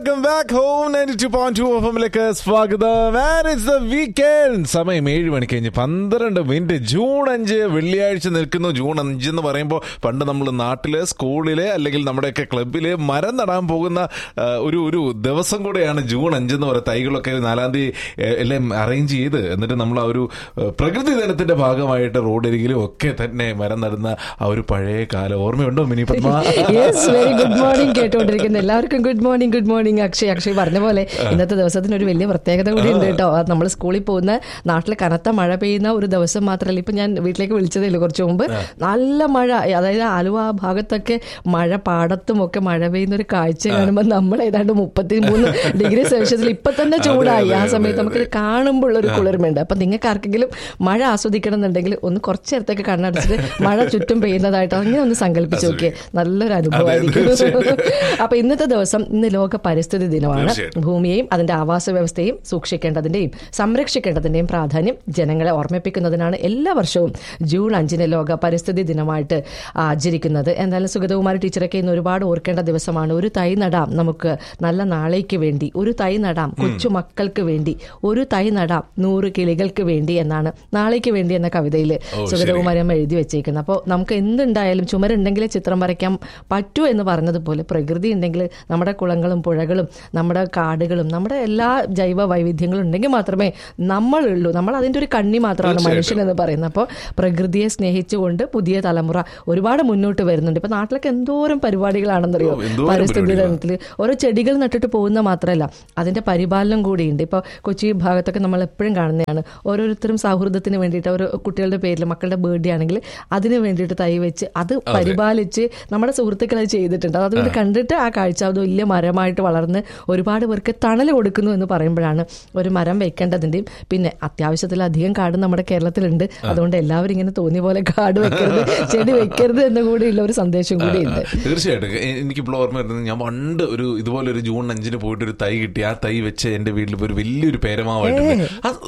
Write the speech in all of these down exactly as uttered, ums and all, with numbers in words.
Welcome back home. ninety-two point two F എമ്മിലേക്ക് സ്വാഗതം. And it's the weekend. സമയം ഏഴ് മണിക്ക് കഴിഞ്ഞ് പന്ത്രണ്ട് മിനിറ്റ്. ജൂൺ അഞ്ച് വെള്ളിയാഴ്ച നിൽക്കുന്നു. ജൂൺ അഞ്ച് എന്ന് പറയുമ്പോൾ പണ്ട് നമ്മൾ നാട്ടില് സ്കൂളില് അല്ലെങ്കിൽ നമ്മുടെയൊക്കെ ക്ലബില് മരം നടാൻ പോകുന്ന ഒരു ഒരു ദിവസം കൂടെയാണ് ജൂൺ അഞ്ച് എന്ന് പറയുന്നത്. തൈകളൊക്കെ നാലാം തീയതി എല്ലാം അറേഞ്ച് ചെയ്ത് എന്നിട്ട് നമ്മൾ ആ ഒരു പ്രകൃതി ദിനത്തിന്റെ ഭാഗമായിട്ട് റോഡരികിലും ഒക്കെ തന്നെ മരം നടുന്ന ആ ഒരു പഴയ കാലം ഓർമ്മയുണ്ടോ mini Padma? Very good morning കേട്ടോണ്ടിരിക്കുന്ന എല്ലാവർക്കും good morning. Good morning Akshay. Akshay പറഞ്ഞ പോലെ ഇന്നത്തെ ദിവസത്തിന് ഒരു വലിയ പ്രത്യേകത കൂടി ഉണ്ട് കേട്ടോ. നമ്മൾ സ്കൂളിൽ പോകുന്ന നാട്ടിൽ കനത്ത മഴ പെയ്യുന്ന ഒരു ദിവസം മാത്രമല്ല, ഇപ്പൊ ഞാൻ വീട്ടിലേക്ക് വിളിച്ചതേ ഉള്ളൂ കുറച്ചു മുമ്പ്. നല്ല മഴ, അതായത് ആലുവ ഭാഗത്തൊക്കെ മഴ, പാടത്തും ഒക്കെ മഴ പെയ്യുന്ന ഒരു കാഴ്ച കാണുമ്പോൾ നമ്മൾ ഏതാണ്ട് മുപ്പത്തി മൂന്ന് ഡിഗ്രി സെൽഷ്യസിൽ ഇപ്പൊ തന്നെ ചൂടായി. ആ സമയത്ത് നമുക്ക് കാണുമ്പോൾ ഒരു കുളിർമയുണ്ട്. അപ്പൊ നിങ്ങൾക്ക് ആർക്കെങ്കിലും മഴ ആസ്വദിക്കണം എന്നുണ്ടെങ്കിൽ ഒന്ന് കുറച്ചു നേരത്തേക്ക് കണ്ണടച്ചിട്ട് മഴ ചുറ്റും പെയ്യുന്നതായിട്ട് അങ്ങനെ ഒന്ന് സങ്കല്പിച്ച് നോക്കിയേ, നല്ലൊരു അനുഭവമായിരിക്കും. അപ്പൊ ഇന്നത്തെ ദിവസം ഇന്ന് ലോക പരിസ്ഥിതി ദിനമാണ്. ഭൂമിയെയും അതിന്റെ ആവാസ വ്യവസ്ഥയും സൂക്ഷിക്കേണ്ടതിന്റെയും സംരക്ഷിക്കേണ്ടതിന്റെയും പ്രാധാന്യം ജനങ്ങളെ ഓർമ്മിപ്പിക്കുന്നതിനാണ് എല്ലാ വർഷവും ജൂൺ അഞ്ചിന് ലോക പരിസ്ഥിതി ദിനമായിട്ട് ആചരിക്കുന്നത്. എന്തായാലും സുഗതകുമാരി ടീച്ചറൊക്കെ ഇന്ന് ഒരുപാട് ഓർക്കേണ്ട ദിവസമാണ്. ഒരു തൈ നടാം നമുക്ക് നല്ല നാളേക്ക് വേണ്ടി, ഒരു തൈ നടാം കൊച്ചു മക്കൾക്ക് വേണ്ടി, ഒരു തൈ നടാം നൂറ് കിളികൾക്ക് വേണ്ടി എന്നാണ് നാളേക്ക് വേണ്ടി എന്ന കവിതയിൽ സുഗതകുമാരി അമ്മ എഴുതി വെച്ചേക്കുന്നത്. അപ്പോൾ നമുക്ക് എന്തുണ്ടായാലും ചുമരുണ്ടെങ്കിലേ ചിത്രം വരയ്ക്കാൻ പറ്റൂ എന്ന് പറഞ്ഞതുപോലെ പ്രകൃതി ഉണ്ടെങ്കിൽ നമ്മുടെ കുളങ്ങളും പുഴകളും നമ്മുടെ കാടുകളും നമ്മുടെ എല്ലാ ജൈവ വൈവിധ്യങ്ങളും ഉണ്ടെങ്കിൽ മാത്രമേ നമ്മളുള്ളൂ. നമ്മൾ അതിൻ്റെ ഒരു കണ്ണി മാത്രമാണ് മനുഷ്യൻ എന്ന് പറയുന്നത്. അപ്പോൾ പ്രകൃതിയെ സ്നേഹിച്ചുകൊണ്ട് പുതിയ തലമുറ ഒരുപാട് മുന്നോട്ട് വരുന്നുണ്ട്. ഇപ്പൊ നാട്ടിലൊക്കെ എന്തോരം പരിപാടികളാണെന്നറിയോ പരിസ്ഥിതി ദിനത്തിൽ. ഓരോ ചെടികൾ നട്ടിട്ട് പോകുന്ന മാത്രമല്ല, അതിന്റെ പരിപാലനം കൂടിയുണ്ട്. ഇപ്പോൾ കൊച്ചി ഭാഗത്തൊക്കെ നമ്മൾ എപ്പോഴും കാണുന്നതാണ്, ഓരോരുത്തരും സൗഹൃദത്തിന് വേണ്ടിയിട്ട് ഒരു കുട്ടികളുടെ പേരിൽ മക്കളുടെ ബർത്ത്ഡേ ആണെങ്കിൽ അതിന് വേണ്ടിയിട്ട് തൈ വെച്ച് അത് പരിപാലിച്ച് നമ്മുടെ സുഹൃത്തുക്കൾ അത് ചെയ്തിട്ടുണ്ട്. അതുകൊണ്ട് കണ്ടിട്ട് ആ കാഴ്ച അത് വലിയ മരമായിട്ട് വളർന്ന് ഒരുപാട് പേർക്ക് തണൽ കൊടുക്കുന്നു എന്ന് പറയുമ്പോഴാണ് ഒരു മരം വെക്കേണ്ടതിൻ്റെയും പിന്നെ അത്യാവശ്യത്തിലധികം കാട് നമ്മുടെ കേരളത്തിലുണ്ട്. അതുകൊണ്ട് എല്ലാവരും ഇങ്ങനെ തോന്നിയ പോലെ കാട് വെക്കരുത്, ചെടി വെക്കരുത് എന്ന് കൂടിയുള്ള ഒരു സന്ദേശം കൂടി ഉണ്ട്. തീർച്ചയായിട്ടും എനിക്കിപ്പോൾ ഓർമ്മ വരുന്നത്, ഞാൻ പണ്ട് ഒരു ഇതുപോലെ ഒരു ജൂൺ അഞ്ചിന് പോയിട്ട് ഒരു തൈ കിട്ടി. ആ തൈ വെച്ച് എന്റെ വീട്ടിൽ ഒരു വലിയൊരു പേരമാവായിട്ടുണ്ട്.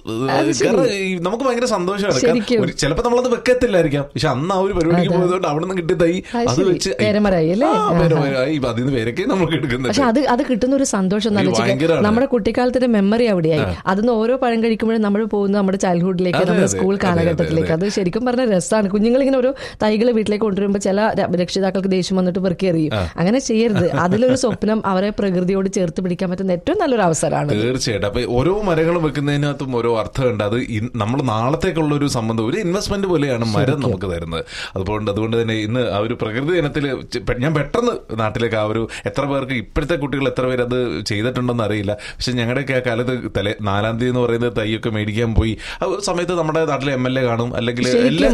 നമുക്ക് ഭയങ്കര സന്തോഷമാണ്. ചിലപ്പോൾ നമ്മളത് വെക്കത്തില്ലായിരിക്കാം, പക്ഷെ അന്ന് ആ ഒരു പരിപാടിക്ക് പോയതുകൊണ്ട് അവിടെ നിന്ന് കിട്ടിയ തൈ അത് വെച്ച് പേരമരായി അല്ലേ, അതിന് പേരൊക്കെ നമുക്ക് എടുക്കുന്നത്. പക്ഷെ അത് അത് കിട്ടുന്ന ഒരു സന്തോഷം നമ്മുടെ കുട്ടിക്കാലത്തിന്റെ മെമ്മറി അവിടെയായി. അതിന് ഓരോ പഴം കഴിക്കുമ്പോഴും നമ്മൾ പോകുന്നത് നമ്മുടെ ചൈൽഡ്ഹുഡിലേക്ക്, നമ്മുടെ സ്കൂൾ കാലഘട്ടത്തിലേക്ക്. അത് ശരിക്കും പറഞ്ഞ രസമാണ്. കുഞ്ഞുങ്ങളിങ്ങനെ ഓരോ തൈകൾ വീട്ടിലേക്ക് കൊണ്ടുവരുമ്പോൾ ചില രക്ഷിതാക്കൾക്ക് ദേഷ്യം വന്നിട്ട് പെറുക്കി എറിയും. അങ്ങനെ ചെയ്യരുത്. അതിലൊരു സ്വപ്നം അവരെ പ്രകൃതിയോട് ചേർത്ത് പിടിക്കാൻ പറ്റുന്ന ഏറ്റവും നല്ലൊരു അവസരമാണ്. തീർച്ചയായിട്ടും. അപ്പൊ ഓരോ മരങ്ങൾ വെക്കുന്നതിനകത്തും ഓരോ അർത്ഥമുണ്ട്. അത് നമ്മൾ നാളത്തേക്കുള്ള ഒരു സംബന്ധം, ഒരു ഇൻവെസ്റ്റ്മെന്റ് പോലെയാണ് മരം നമുക്ക് തരുന്നത്. അതുകൊണ്ട് അതുകൊണ്ട് തന്നെ ഇന്ന് ആ ഒരു പ്രകൃതി ദിനത്തിൽ ഞാൻ പെട്ടെന്ന് നാട്ടിലേക്ക് ആ ഒരു എത്ര പേർക്ക് ഇപ്പോഴത്തെ കുട്ടികൾ എത്ര പേര് അത് ചെയ്തിട്ടുണ്ടെന്ന് അറിയില്ല. പക്ഷെ ഞങ്ങളുടെയൊക്കെ ആ കാലത്ത് തലേ നാലാം തീയതി എന്ന് പറയുന്നത് തൈയൊക്കെ മേടിക്കാൻ പോയി. ആ സമയത്ത് നമ്മുടെ നാട്ടിലെ എം എൽ എ കാണും, അല്ലെങ്കിൽ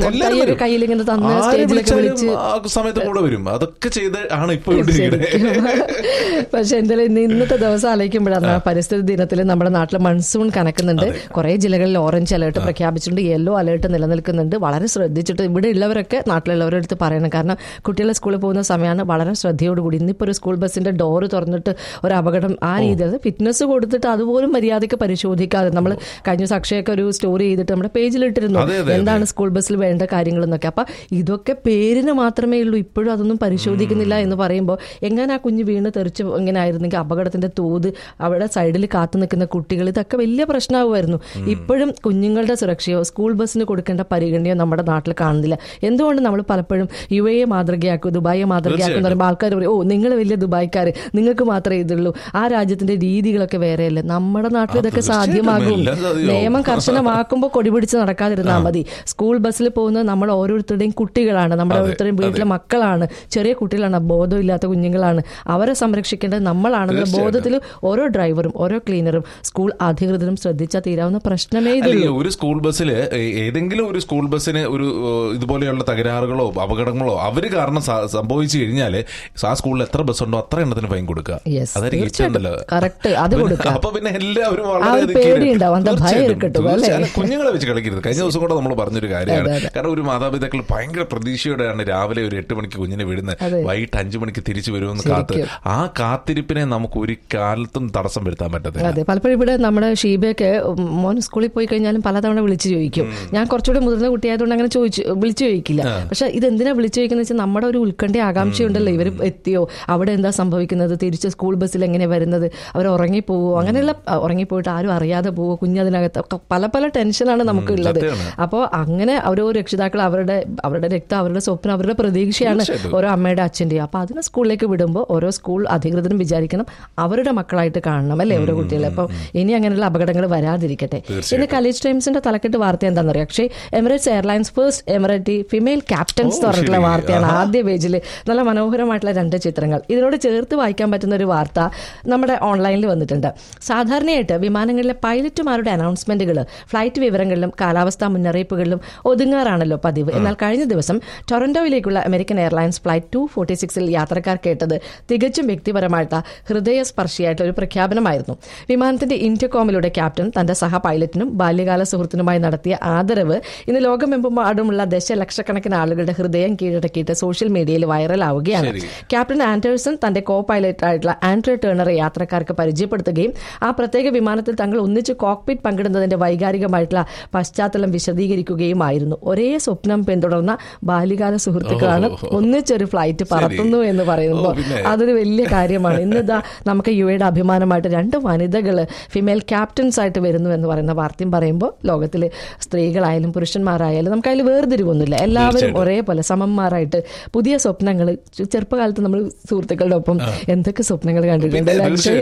ആ സമയത്ത് കൂടെ വരും. അതൊക്കെ ചെയ്ത് ആണ് ഇപ്പൊ. പക്ഷെ എന്തായാലും ഇന്നത്തെ ദിവസം ആലോചിക്കുമ്പോഴാണ് പരിസ്ഥിതി ദിനത്തിൽ നമ്മുടെ നാട്ടിൽ മൺസൂൺ കനക്കുന്നുണ്ട്. കുറെ ജില്ലകളിൽ ഓറഞ്ച് അലേർട്ട് പ്രഖ്യാപിച്ചിട്ടുണ്ട്, യെല്ലോ അലേർട്ട് നിലനിൽക്കുന്നുണ്ട്. വളരെ ശ്രദ്ധിച്ചിട്ട് ഇവിടെ ഉള്ളവരൊക്കെ നാട്ടിലുള്ളവരുടെ അടുത്ത് പറയണം. കാരണം കുട്ടികളെ സ്കൂളിൽ പോകുന്ന സമയമാണ്. വളരെ ശ്രദ്ധയോടുകൂടി. ഇന്നിപ്പോൾ ഒരു സ്കൂൾ ബസ്സിന്റെ ഡോറ് തുറന്നിട്ട് ഒരു അപകടം ആ രീതിയിൽ ഫിറ്റ്നസ് കൊടുത്തിട്ട് അതുപോലും മര്യാദയ്ക്ക് പരിശോധിക്കാതെ, നമ്മൾ കഴിഞ്ഞ ദിവസം അക്ഷയൊക്കെ ഒരു സ്റ്റോറി ചെയ്തിട്ട് നമ്മുടെ പേജിലിട്ടിരുന്നു എന്താണ് സ്കൂൾ ബസ്സിൽ വേണ്ട കാര്യങ്ങൾ എന്നൊക്കെ. അപ്പൊ ഇതൊക്കെ പേരിന് മാത്രമേ ഉള്ളൂ, ഇപ്പോഴും അതൊന്നും പരിശോധിക്കുന്നില്ല എന്ന് പറയുമ്പോൾ എങ്ങനെ ആ കുഞ്ഞ് വീണ് തെറിച്ച് ഇങ്ങനെ ആയിരുന്നെങ്കിൽ അപകടത്തിന്റെ തോത്, അവിടെ സൈഡിൽ കാത്തു നിൽക്കുന്ന കുട്ടികൾ, ഇതൊക്കെ വലിയ പ്രശ്നമാകുമായിരുന്നു. ഇപ്പോഴും കുഞ്ഞുങ്ങളുടെ സുരക്ഷയോ സ്കൂൾ ബസ്സിന് കൊടുക്കേണ്ട പരിഗണനയോ നമ്മുടെ നാട്ടിൽ കാണുന്നില്ല. എന്തുകൊണ്ട് നമ്മൾ പലപ്പോഴും യു എയെ മാതൃകയാക്കും, ദുബായിയെ മാതൃകയാക്കും എന്ന് പറയുമ്പോൾ ആൾക്കാർ പറയും, ഓ നിങ്ങൾ വലിയ ദുബായ്ക്കാർ, നിങ്ങൾക്ക് മാത്രമേ ഇതുള്ളൂ, ആ രാജ്യത്തിന്റെ രീതികളൊക്കെ വേറെയല്ലേ. നമ്മുടെ നാട്ടിൽ ഇതൊക്കെ സാധ്യമാകും. നിയമം കർശനമാക്കുമ്പോൾ കൊടി പിടിച്ച് നടക്കാതിരുന്നാൽ മതി. സ്കൂൾ ബസ്സിൽ പോകുന്നത് നമ്മൾ ഓരോരുത്തരുടെയും കുട്ടികളാണ്, നമ്മുടെ ഓരോരുത്തരുടെയും വീട്ടിലെ മക്കളാണ്, ചെറിയ കുട്ടികളാണ്, ബോധമില്ലാത്ത കുഞ്ഞുങ്ങളാണ്. അവരെ സംരക്ഷിക്കേണ്ടത് നമ്മളാണെന്ന ബോധത്തിൽ ഓരോ ഡ്രൈവറും ഓരോ ക്ലീനറും സ്കൂൾ അധികൃതരും ശ്രദ്ധിച്ചാൽ തീരാവുന്ന പ്രശ്നമേ ഇല്ല. ഒരു സ്കൂൾ ബസ്സിൽ ഏതെങ്കിലും ഒരു സ്കൂൾ ബസ്സിന് ഒരു ഇതുപോലെയുള്ള തകരാറുകളോ അപകടങ്ങളോ അവര് കാരണം സംഭവിച്ചു കഴിഞ്ഞാല് ആ സ്കൂളിൽ എത്ര ബസ്സുണ്ടോ അത്ര എണ്ണത്തിന് ഫൈൻ കൊടുക്കുക. അപ്പൊ പിന്നെ എല്ലാവരും കുഞ്ഞുങ്ങളെ വെച്ച് കളിക്കരുത്. കഴിഞ്ഞ ദിവസം കൂടെ നമ്മൾ പറഞ്ഞൊരു കാര്യമാണ്. കാരണം ഒരു മാതാപിതാക്കൾ ഭയങ്കര പ്രതീക്ഷയോടെയാണ് രാവിലെ ഒരു എട്ട് മണിക്ക് കുഞ്ഞിനെ വിടുന്നത്, വൈകിട്ട് അഞ്ചു മണിക്ക് തിരിച്ചു വരുമെന്ന് കാത്ത്. ആ കാത്തിരിപ്പിനെ നമുക്ക് ഒരു കാലത്തും തടസ്സം വരുത്താൻ പറ്റത്തില്ല. അതെ, പലപ്പോഴും ഇവിടെ നമ്മുടെ ഷീബയൊക്കെ മോൻ സ്കൂളിൽ പോയി കഴിഞ്ഞാലും പലതവണ വിളിച്ചു ചോദിക്കും. ഞാൻ കുറച്ചുകൂടെ മുതിർന്ന കുട്ടിയായതുകൊണ്ട് അങ്ങനെ ചോദിച്ചു വിളിച്ചു ചോദിക്കില്ല. പക്ഷെ ഇതെന്തിനാ വിളിച്ചു ചോദിക്കുന്നത് വെച്ചാൽ നമ്മുടെ ഒരു ഉത്കണ്ഠ ആകാംക്ഷയുണ്ടല്ലോ, ഇവർ എത്തിയോ, അവിടെ എന്താ സംഭവിക്കുന്നത്, തിരിച്ച് സ്കൂൾ ബസ് യൂണിവേഴ്സിൽ എങ്ങനെ വരുന്നത്, അവർ ഉറങ്ങിപ്പോവോ, അങ്ങനെയുള്ള ഉറങ്ങിപ്പോയിട്ട് ആരും അറിയാതെ പോവോ, കുഞ്ഞതിനകത്ത് ഒക്കെ പല പല ടെൻഷനാണ് നമുക്ക് ഉള്ളത്. അപ്പോൾ അങ്ങനെ ഓരോ രക്ഷിതാക്കൾ അവരുടെ അവരുടെ രക്തം, അവരുടെ സ്വപ്നം, അവരുടെ പ്രതീക്ഷയാണ് ഓരോ അമ്മയുടെ അച്ഛൻ്റെയും. അപ്പോൾ അതിന് സ്കൂളിലേക്ക് വിടുമ്പോൾ ഓരോ സ്കൂൾ അധികൃതരും വിചാരിക്കണം അവരുടെ മക്കളായിട്ട് കാണണം അല്ലേ ഓരോ കുട്ടികളെ. അപ്പോൾ ഇനി അങ്ങനെയുള്ള അപകടങ്ങൾ വരാതിരിക്കട്ടെ. ഇന്ന് കലേജ് ടൈംസിന്റെ തലക്കെട്ട് വാർത്ത എന്താണെന്ന് അറിയാം Akshay? Emirates airlines first Emirati female captains എന്ന് പറഞ്ഞിട്ടുള്ള വാർത്തയാണ്. ആദ്യ പേജിൽ നല്ല മനോഹരമായിട്ടുള്ള രണ്ട് ചിത്രങ്ങൾ. ഇതിനോട് ചേർത്ത് വായിക്കാൻ പറ്റുന്ന ഒരു വാർത്ത നമ്മുടെ ഓൺലൈനിൽ വന്നിട്ടുണ്ട്. സാധാരണയായിട്ട് വിമാനങ്ങളിലെ പൈലറ്റുമാരുടെ അനൗൺസ്മെന്റുകൾ ഫ്ലൈറ്റ് വിവരങ്ങളിലും കാലാവസ്ഥാ മുന്നറിയിപ്പുകളിലും ഒതുങ്ങാറാണല്ലോ പതിവ്. എന്നാൽ കഴിഞ്ഞ ദിവസം ടൊറന്റോയിലേക്കുള്ള American airlines flight to forty സിക്സിൽ യാത്രക്കാർ കേട്ടത് തികച്ചും വ്യക്തിപരമായിട്ട് ഹൃദയസ്പർശിയായിട്ടുള്ള ഒരു പ്രഖ്യാപനമായിരുന്നു. വിമാനത്തിന്റെ ഇന്റർകോമിലൂടെ ക്യാപ്റ്റൻ തന്റെ സഹ പൈലറ്റിനും ബാല്യകാല സുഹൃത്തിനുമായി നടത്തിയ ആദരവ് ഇന്ന് ലോകമെമ്പാടുമുള്ള ദശലക്ഷക്കണക്കിന് ആളുകളുടെ ഹൃദയം കീഴടക്കിയിട്ട് സോഷ്യൽ മീഡിയയിൽ വൈറലാവുകയാണ്. ക്യാപ്റ്റൻ ആൻഡേഴ്സൺ തന്റെ കോ പൈലറ്റായിട്ടുള്ള ആൻഡ്രേ ടേണറെ യാത്രക്കാർക്ക് പരിചയപ്പെടുത്തുകയും ആ പ്രത്യേക വിമാനത്തിൽ തങ്ങൾ ഒന്നിച്ച് കോക്പിറ്റ് പങ്കിടുന്നതിന്റെ വൈകാരികമായിട്ടുള്ള പശ്ചാത്തലം വിശദീകരിക്കുകയുമായിരുന്നു. ഒരേ സ്വപ്നം പിന്തുടർന്ന ബാല്യകാല സുഹൃത്തുക്കളാണ് ഒന്നിച്ചൊരു ഫ്ലൈറ്റ് പറത്തുന്നു എന്ന് പറയുമ്പോൾ അതൊരു വലിയ കാര്യമാണ്. ഇന്നിതാ നമുക്ക് യു എയുടെ അഭിമാനമായിട്ട് രണ്ട് വനിതകൾ ഫിമെയിൽ ക്യാപ്റ്റൻസ് ആയിട്ട് വരുന്നു എന്ന് പറയുന്ന വാർത്തയും പറയുമ്പോൾ ലോകത്തിൽ സ്ത്രീകളായാലും പുരുഷന്മാരായാലും നമുക്ക് അതിൽ വേർതിരിവൊന്നുമില്ല. എല്ലാവരും ഒരേപോലെ സമന്മാരായിട്ട് പുതിയ സ്വപ്നങ്ങൾ. ചെറുപ്പകാലത്ത് നമ്മൾ സുഹൃത്തുക്കളുടെ ഒപ്പം എന്തൊക്കെ സ്വപ്നങ്ങൾ കണ്ടിട്ടുണ്ട്.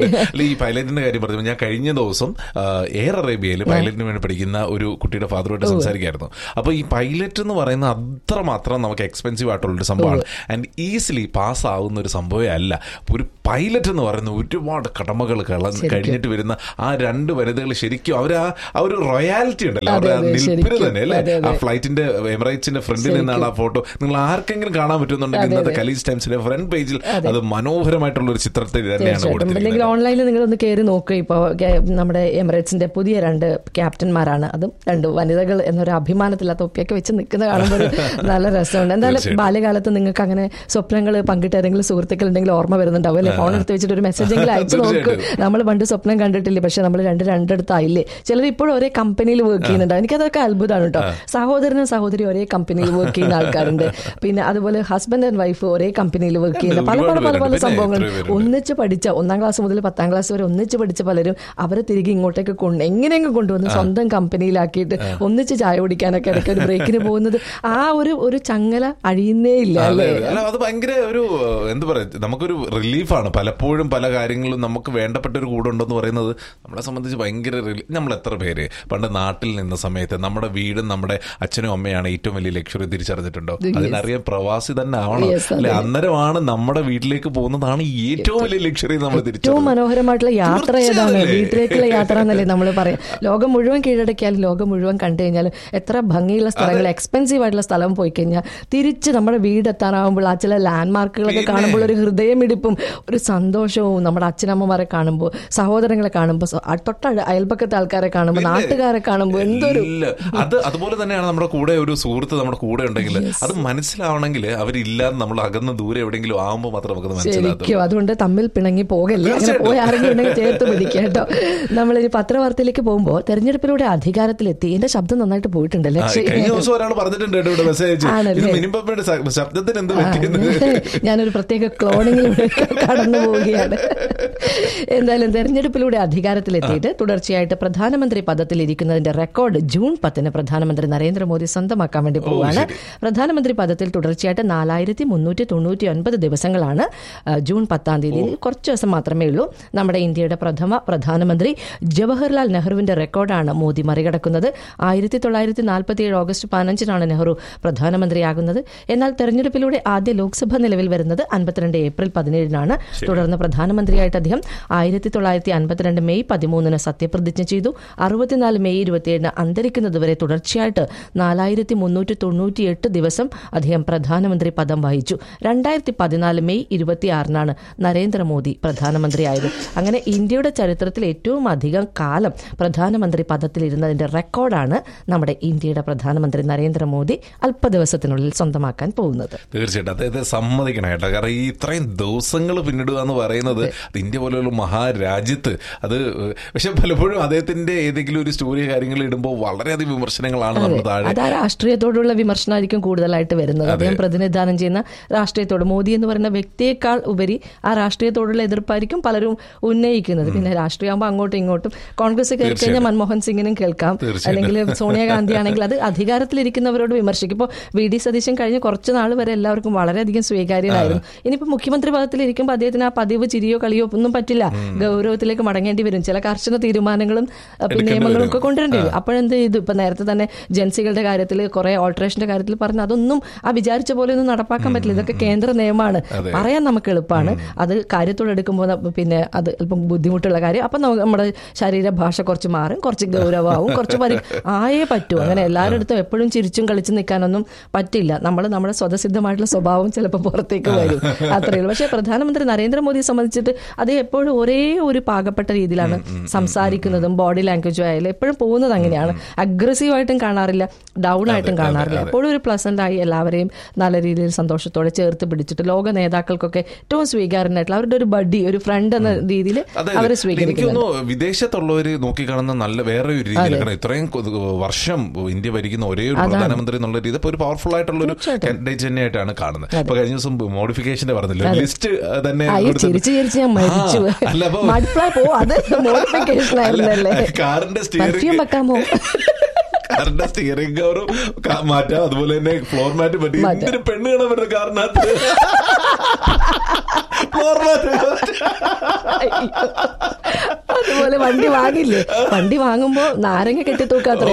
ഈ പൈലറ്റിന്റെ കാര്യം പറഞ്ഞു, ഞാൻ കഴിഞ്ഞ ദിവസം എയർ അറേബ്യയിൽ പൈലറ്റിന് വേണ്ടി പഠിക്കുന്ന ഒരു കുട്ടിയുടെ ഫാദറുമായിട്ട് സംസാരിക്കായിരുന്നു. അപ്പൊ ഈ പൈലറ്റ് എന്ന് പറയുന്നത് അത്രമാത്രം നമുക്ക് എക്സ്പെൻസീവ് ആയിട്ടുള്ളൊരു സംഭവമാണ്. ആൻഡ് ഈസിലി പാസ് ആവുന്ന ഒരു സംഭവമേ അല്ല. ഒരു പൈലറ്റ് എന്ന് പറയുന്ന ഒരുപാട് കടമകൾ കഴിഞ്ഞിട്ട് വരുന്ന ആ രണ്ട് വനിതകൾ ശരിക്കും അവർ ആ ഒരു റോയാലിറ്റി ഉണ്ടല്ലോ, അവരുടെ നിൽപ്പിന് തന്നെ അല്ലേ. ആ ഫ്ലൈറ്റിന്റെ എമിറേറ്റ്സിന്റെ ഫ്രണ്ടിൽ നിന്നാണ് ആ ഫോട്ടോ. നിങ്ങൾ ആർക്കെങ്കിലും കാണാൻ പറ്റുന്നുണ്ടെങ്കിൽ ഇന്നത്തെ കലീജ് ടൈംസിന്റെ ഫ്രണ്ട് പേജിൽ അത് മനോഹരമായിട്ടുള്ള ഒരു ചിത്രത്തിൽ തന്നെയാണ് കൊടുത്തിരിക്കുന്നത്. ഓൺലൈനിൽ നിങ്ങൾ ഒന്ന് കയറി നോക്കുക. ഇപ്പോൾ നമ്മുടെ എമിറേറ്റ്സിന്റെ പുതിയ രണ്ട് ക്യാപ്റ്റന്മാരാണ്, അതും രണ്ട് വനിതകൾ എന്നൊരു അഭിമാനത്തിൽ ആ തൊപ്പിയൊക്കെ വെച്ച് നിൽക്കുന്ന കാണുമ്പോൾ നല്ല രസമുണ്ട്. എന്തായാലും ബാല്യകാലത്ത് നിങ്ങൾക്ക് അങ്ങനെ സ്വപ്നങ്ങൾ പങ്കിട്ട് ഏതെങ്കിലും സുഹൃത്തുക്കൾ ഉണ്ടെങ്കിൽ ഓർമ്മ വരുന്നുണ്ടാവും അല്ലെ? ഫോൺ എടുത്ത് വെച്ചിട്ട് ഒരു മെസ്സേജ് എങ്കിലും അയച്ചു നോക്ക്. നമ്മൾ പണ്ട് സ്വപ്നം കണ്ടിട്ടില്ലേ, പക്ഷെ നമ്മൾ രണ്ട് രണ്ടിടത്തായില്ലേ. ചിലർ ഇപ്പോഴും ഒരേ കമ്പനിയിൽ വർക്ക് ചെയ്യുന്നുണ്ട്. എനിക്കതൊക്കെ അത്ഭുതമാണ് കേട്ടോ. സഹോദരനും സഹോദരി ഒരേ കമ്പനിയിൽ വർക്ക് ചെയ്യുന്ന ആൾക്കാരുണ്ട്. പിന്നെ അതുപോലെ ഹസ്ബൻഡ് ആൻഡ് വൈഫ് ഒരേ കമ്പനിയിൽ വർക്ക് ചെയ്യുന്ന പല പല പല പല സംഭവങ്ങൾ. ഒന്നിച്ച് പഠിച്ച ഒന്നാം ക്ലാസ് മുതൽ പത്താം ക്ലാസ് വരെ ഒന്നിച്ച് പഠിച്ച പലരും അവരെ തിരികെ ഇങ്ങോട്ടേക്ക് കൊണ്ട് എങ്ങനെയെങ്കിലും കൊണ്ടുവന്ന് സ്വന്തം കമ്പനിയിലാക്കിയിട്ട് ഒന്നിച്ച് ചായ കുടിക്കാനൊക്കെ ഇടയ്ക്ക് ഒരു ബ്രേക്കിന് പോകുന്നത് ആ ഒരു ഒരു ചങ്ങല അഴിയുന്നേ ഇല്ല അല്ലേ? അത് ഭയങ്കര ഒരു എന്താ പറയുക, നമുക്കൊരു റിലീഫാണ്. പലപ്പോഴും പല കാര്യങ്ങളും നമുക്ക് വേണ്ടപ്പെട്ട ഒരു കൂടെ ഉണ്ടെന്ന് പറയുന്നത് നമ്മളെ സംബന്ധിച്ച് ഭയങ്കര റിലീഫ്. നമ്മൾ എത്ര പേര് പണ്ട് നാട്ടിൽ നിന്ന സമയത്ത് നമ്മുടെ വീടും നമ്മുടെ അച്ഛനും അമ്മയാണ് ഏറ്റവും വലിയ ലക്ഷറി തിരിച്ചറിഞ്ഞിട്ടുണ്ടോ? അതിനറിയാൻ പ്രവാസി തന്നെ ആവണം അല്ലെ? അന്നേരമാണ് നമ്മുടെ വീട്ടിലേക്ക് പോകുന്നതാണ് ഏറ്റവും വലിയ ലക്ഷറി നമ്മൾ തിരിച്ചു. ഏറ്റവും മനോഹരമായിട്ടുള്ള യാത്ര ഏതാണ്? വീട്ടിലേക്കുള്ള യാത്ര എന്നല്ലേ നമ്മൾ പറയാം. ലോകം മുഴുവൻ കീഴടക്കിയാലും ലോകം മുഴുവൻ കണ്ടു കഴിഞ്ഞാലും എത്ര ഭംഗിയുള്ള സ്ഥലങ്ങൾ, എക്സ്പെൻസീവ് ആയിട്ടുള്ള സ്ഥലം പോയി കഴിഞ്ഞാൽ തിരിച്ച് നമ്മുടെ വീടെത്താനാവുമ്പോൾ ആ ചില ലാൻഡ് മാർക്കുകളൊക്കെ കാണുമ്പോൾ ഒരു ഹൃദയമിടിപ്പും ഒരു സന്തോഷവും, നമ്മുടെ അച്ഛനമ്മമാരെ കാണുമ്പോൾ, സഹോദരങ്ങളെ കാണുമ്പോൾ, തൊട്ട അയൽപക്കത്തെ ആൾക്കാരെ കാണുമ്പോൾ, നാട്ടുകാരെ കാണുമ്പോൾ എന്തൊരു അത് അതുപോലെ തന്നെയാണ്. നമ്മുടെ കൂടെ ഒരു സുഹൃത്ത് നമ്മുടെ കൂടെ ഉണ്ടെങ്കിൽ അത് മനസ്സിലാവണമെങ്കിൽ അവരില്ലാതെ നമ്മൾ അകന്ന് ദൂരെ എവിടെയെങ്കിലും ആകുമ്പോൾ മാത്രം നമുക്ക് മനസ്സിലാക്കും. അതുകൊണ്ട് തമ്മിൽ പിണങ്ങി പോകല്ലേ, അങ്ങനെ പോയി ആരെങ്കിലും ഉണ്ടെങ്കിൽ ചേർത്ത് പിടിക്കുക കേട്ടോ. നമ്മളൊരു പത്രവാർത്തയിലേക്ക് പോകുമ്പോൾ തെരഞ്ഞെടുപ്പിലൂടെ അധികാരത്തിലെത്തി. എന്റെ ശബ്ദം നന്നായിട്ട് പോയിട്ടുണ്ടല്ലേ? ഞാനൊരു പ്രത്യേക ക്ലോണിങ്ങിലൂടെ കടന്നു പോവുകയാണ്. എന്തായാലും തെരഞ്ഞെടുപ്പിലൂടെ അധികാരത്തിലെത്തിയിട്ട് തുടർച്ചയായിട്ട് പ്രധാനമന്ത്രി പദത്തിൽ ഇരിക്കുന്നതിന്റെ റെക്കോർഡ് ജൂൺ പത്തിന് പ്രധാനമന്ത്രി നരേന്ദ്രമോദി സ്വന്തമാക്കാൻ വേണ്ടി പോവുകയാണ്. പ്രധാനമന്ത്രി പദത്തിൽ തുടർച്ചയായിട്ട് നാലായിരത്തി മുന്നൂറ്റി തൊണ്ണൂറ്റി ഒൻപത് ദിവസങ്ങളാണ് ജൂൺ പത്താം തീയതി. കുറച്ച് ദിവസം മാത്രമേ ഉള്ളൂ. നമ്മുടെ ഇന്ത്യയുടെ പ്രഥമ പ്രധാനമന്ത്രി ജവഹർലാൽ നെഹ്റുവിന്റെ റെക്കോർഡാണ് മോദി മറികടക്കുന്നത്. ആയിരത്തി തൊള്ളായിരത്തി നാൽപ്പത്തി ഏഴ് ഓഗസ്റ്റ് പതിനഞ്ചിനാണ് നെഹ്റു പ്രധാനമന്ത്രിയാകുന്നത്. എന്നാൽ തെരഞ്ഞെടുപ്പിലൂടെ ആദ്യ ലോക്സഭ നിലവിൽ വരുന്നത് അൻപത്തിരണ്ട് ഏപ്രിൽ പതിനേഴിനാണ്. തുടർന്ന് പ്രധാനമന്ത്രിയായിട്ട് അദ്ദേഹം ആയിരത്തി തൊള്ളായിരത്തി അൻപത്തിരണ്ട് മെയ് പതിമൂന്നിന് സത്യപ്രതിജ്ഞ ചെയ്തു. അറുപത്തിനാല് മെയ് ഇരുപത്തിയേഴിന് അന്തരിക്കുന്നതുവരെ തുടർച്ചയായിട്ട് നാലായിരത്തി മുന്നൂറ്റി തൊണ്ണൂറ്റി എട്ട് ദിവസം അദ്ദേഹം പ്രധാനമന്ത്രി പദം വഹിച്ചു. രണ്ടായിരത്തി പതിനാല് മെയ് ഇരുപത്തിയാറിനാണ് നരേന്ദ്രമോദി പ്രധാനമന്ത്രിയായത്. അങ്ങനെ ഇന്ത്യയുടെ ചരിത്രത്തിൽ ഏറ്റവും അധികം കാലം പ്രധാനമന്ത്രി പദത്തിലിരുന്നതിന്റെ റെക്കോർഡാണ് നമ്മുടെ ഇന്ത്യയുടെ പ്രധാനമന്ത്രി നരേന്ദ്രമോദി അല്പ ദിവസത്തിനുള്ളിൽ സ്വന്തമാക്കാൻ പോകുന്നത്. തീർച്ചയായിട്ടും അദ്ദേഹത്തെ സമ്മതിക്കണം കേട്ടോ. കാരണം ഈ ഇത്രയും ദിവസങ്ങൾ പിന്നിടുക എന്ന് പറയുന്നത് ഇന്ത്യ പോലെയുള്ള മഹാരാജ്യത്ത് അത് പക്ഷെ പലപ്പോഴും അദ്ദേഹത്തിന്റെ ഏതെങ്കിലും ഒരു സ്റ്റോറി കാര്യങ്ങൾ ഇടുമ്പോൾ വളരെയധികം വിമർശനങ്ങളാണ് നമ്മൾ താഴെ. അത് ആ രാഷ്ട്രീയത്തോടുള്ള വിമർശനമായിരിക്കും കൂടുതലായിട്ട് വരുന്നത്. അദ്ദേഹം പ്രതിനിധാനം ചെയ്യുന്ന രാഷ്ട്രീയത്തോട്, മോദി എന്ന് പറയുന്ന വ്യക്തിയേക്കാൾ ഉപരി ആ രാഷ്ട്രീയത്തോടുള്ള രീതിയിലുള്ള എതിർപ്പായിരിക്കും പലരും ഉന്നയിക്കുന്നത്. പിന്നെ രാഷ്ട്രീയമാകുമ്പോൾ അങ്ങോട്ടും ഇങ്ങോട്ടും കോൺഗ്രസ് കയറി കഴിഞ്ഞാൽ മൻമോഹൻ സിംഗിനും കേൾക്കാം, അല്ലെങ്കിൽ സോണിയാഗാന്ധി ആണെങ്കിൽ അത് അധികാരത്തിലിരിക്കുന്നവരോട് വിമർശിക്കും. ഇപ്പോൾ വി ഡി സതീശൻ കഴിഞ്ഞ കുറച്ച് നാൾ വരെ എല്ലാവർക്കും വളരെയധികം സ്വീകാര്യനായിരുന്നു. ഇനിയിപ്പോൾ മുഖ്യമന്ത്രി പദത്തിലിരിക്കുമ്പോൾ അദ്ദേഹത്തിന് ആ പതിവ് ചിരിയോ കളിയോ ഒന്നും പറ്റില്ല, ഗൗരവത്തിലേക്ക് മടങ്ങേണ്ടി വരും. ചില കർശന തീരുമാനങ്ങളും നിയമങ്ങളും ഒക്കെ കൊണ്ടുവരേണ്ടി വരും. അപ്പോഴെന്ത് ചെയ്തു, ഇപ്പൊ നേരത്തെ തന്നെ ജൻസികളുടെ കാര്യത്തിൽ കുറെ ഓൾട്ടറേഷന്റെ കാര്യത്തിൽ പറഞ്ഞ് അതൊന്നും ആ വിചാരിച്ച പോലെ ഒന്നും നടപ്പാക്കാൻ പറ്റില്ല. ഇതൊക്കെ കേന്ദ്ര നിയമമാണ്, പറയാൻ നമുക്ക് എളുപ്പമാണ്, അത് കാര്യത്തോടെ എടുക്കുമ്പോൾ പിന്നെ അത് അല്പം ബുദ്ധിമുട്ടുള്ള കാര്യം. അപ്പൊ നമ്മുടെ ശരീരഭാഷ കുറച്ച് മാറും, കുറച്ച് ഗൗരവമാവും, കുറച്ച് പരി ആയേ പറ്റൂ. അങ്ങനെ എല്ലാവരുടെ അടുത്തും എപ്പോഴും ചിരിച്ചും കളിച്ചും നിൽക്കാനൊന്നും പറ്റില്ല. നമ്മൾ നമ്മുടെ സ്വതസിദ്ധമായിട്ടുള്ള സ്വഭാവം ചിലപ്പോൾ പുറത്തേക്ക് വരും, അത്രയേ ഉള്ളൂ. പക്ഷേ പ്രധാനമന്ത്രി നരേന്ദ്രമോദിയെ സംബന്ധിച്ചിട്ട് അത് എപ്പോഴും ഒരേ ഒരു പാകപ്പെട്ട രീതിയിലാണ് സംസാരിക്കുന്നതും ബോഡി ലാംഗ്വേജും ആയാലും എപ്പോഴും പോകുന്നത് അങ്ങനെയാണ്. അഗ്രസീവായിട്ടും കാണാറില്ല, ഡൗൺ ആയിട്ടും കാണാറില്ല. എപ്പോഴും ഒരു പ്ലസന്റ് ആയി എല്ലാവരെയും നല്ല രീതിയിൽ സന്തോഷത്തോടെ ചേർത്ത് പിടിച്ചിട്ട് ലോക നേതാക്കൾക്കൊക്കെ ഏറ്റവും സ്വീകാര്യനായിട്ടുള്ള അവരുടെ ഒരു ബഡി, ഒരു ഫ്രണ്ട് എന്ന രീതിയിൽ അവരെ സ്വീകരിക്കുന്നു. വിദേശത്തുള്ളവര് നോക്കിക്കാണുന്ന നല്ല വേറെ ഒരു രീതിയിലാണ്. ഇത്രയും വർഷം ഇന്ത്യ ഭരിക്കുന്ന ഒരേ ഒരു പ്രധാനമന്ത്രി എന്നുള്ള രീതി ഒരു പവർഫുൾ ആയിട്ടുള്ള ഒരു കാൻഡിഡേറ്റ് തന്നെയായിട്ടാണ് കാണുന്നത്. ഇപ്പൊ കഴിഞ്ഞ ദിവസം മോഡിഫിക്കേഷന്റെ പറഞ്ഞില്ല, ലിസ്റ്റ് തന്നെ കാറിന്റെ സ്റ്റിയറിംഗ് വെക്കാമോ, കാറിന്റെ സ്റ്റിയറിംഗ് കവറും മാറ്റാം, അതുപോലെ തന്നെ ഫ്ലോർ മാറ്റ് പറ്റി. എന്തിന് പെണ്ണ് കാണാൻ പറ്റുന്ന കാറിനകത്ത് ഫ്ലോർ മാറ്റ്. അതുപോലെ വണ്ടി വാങ്ങില്ലേ, വണ്ടി വാങ്ങുമ്പോ നാരങ്ങ കെട്ടിത്തൂക്കാത്രേ,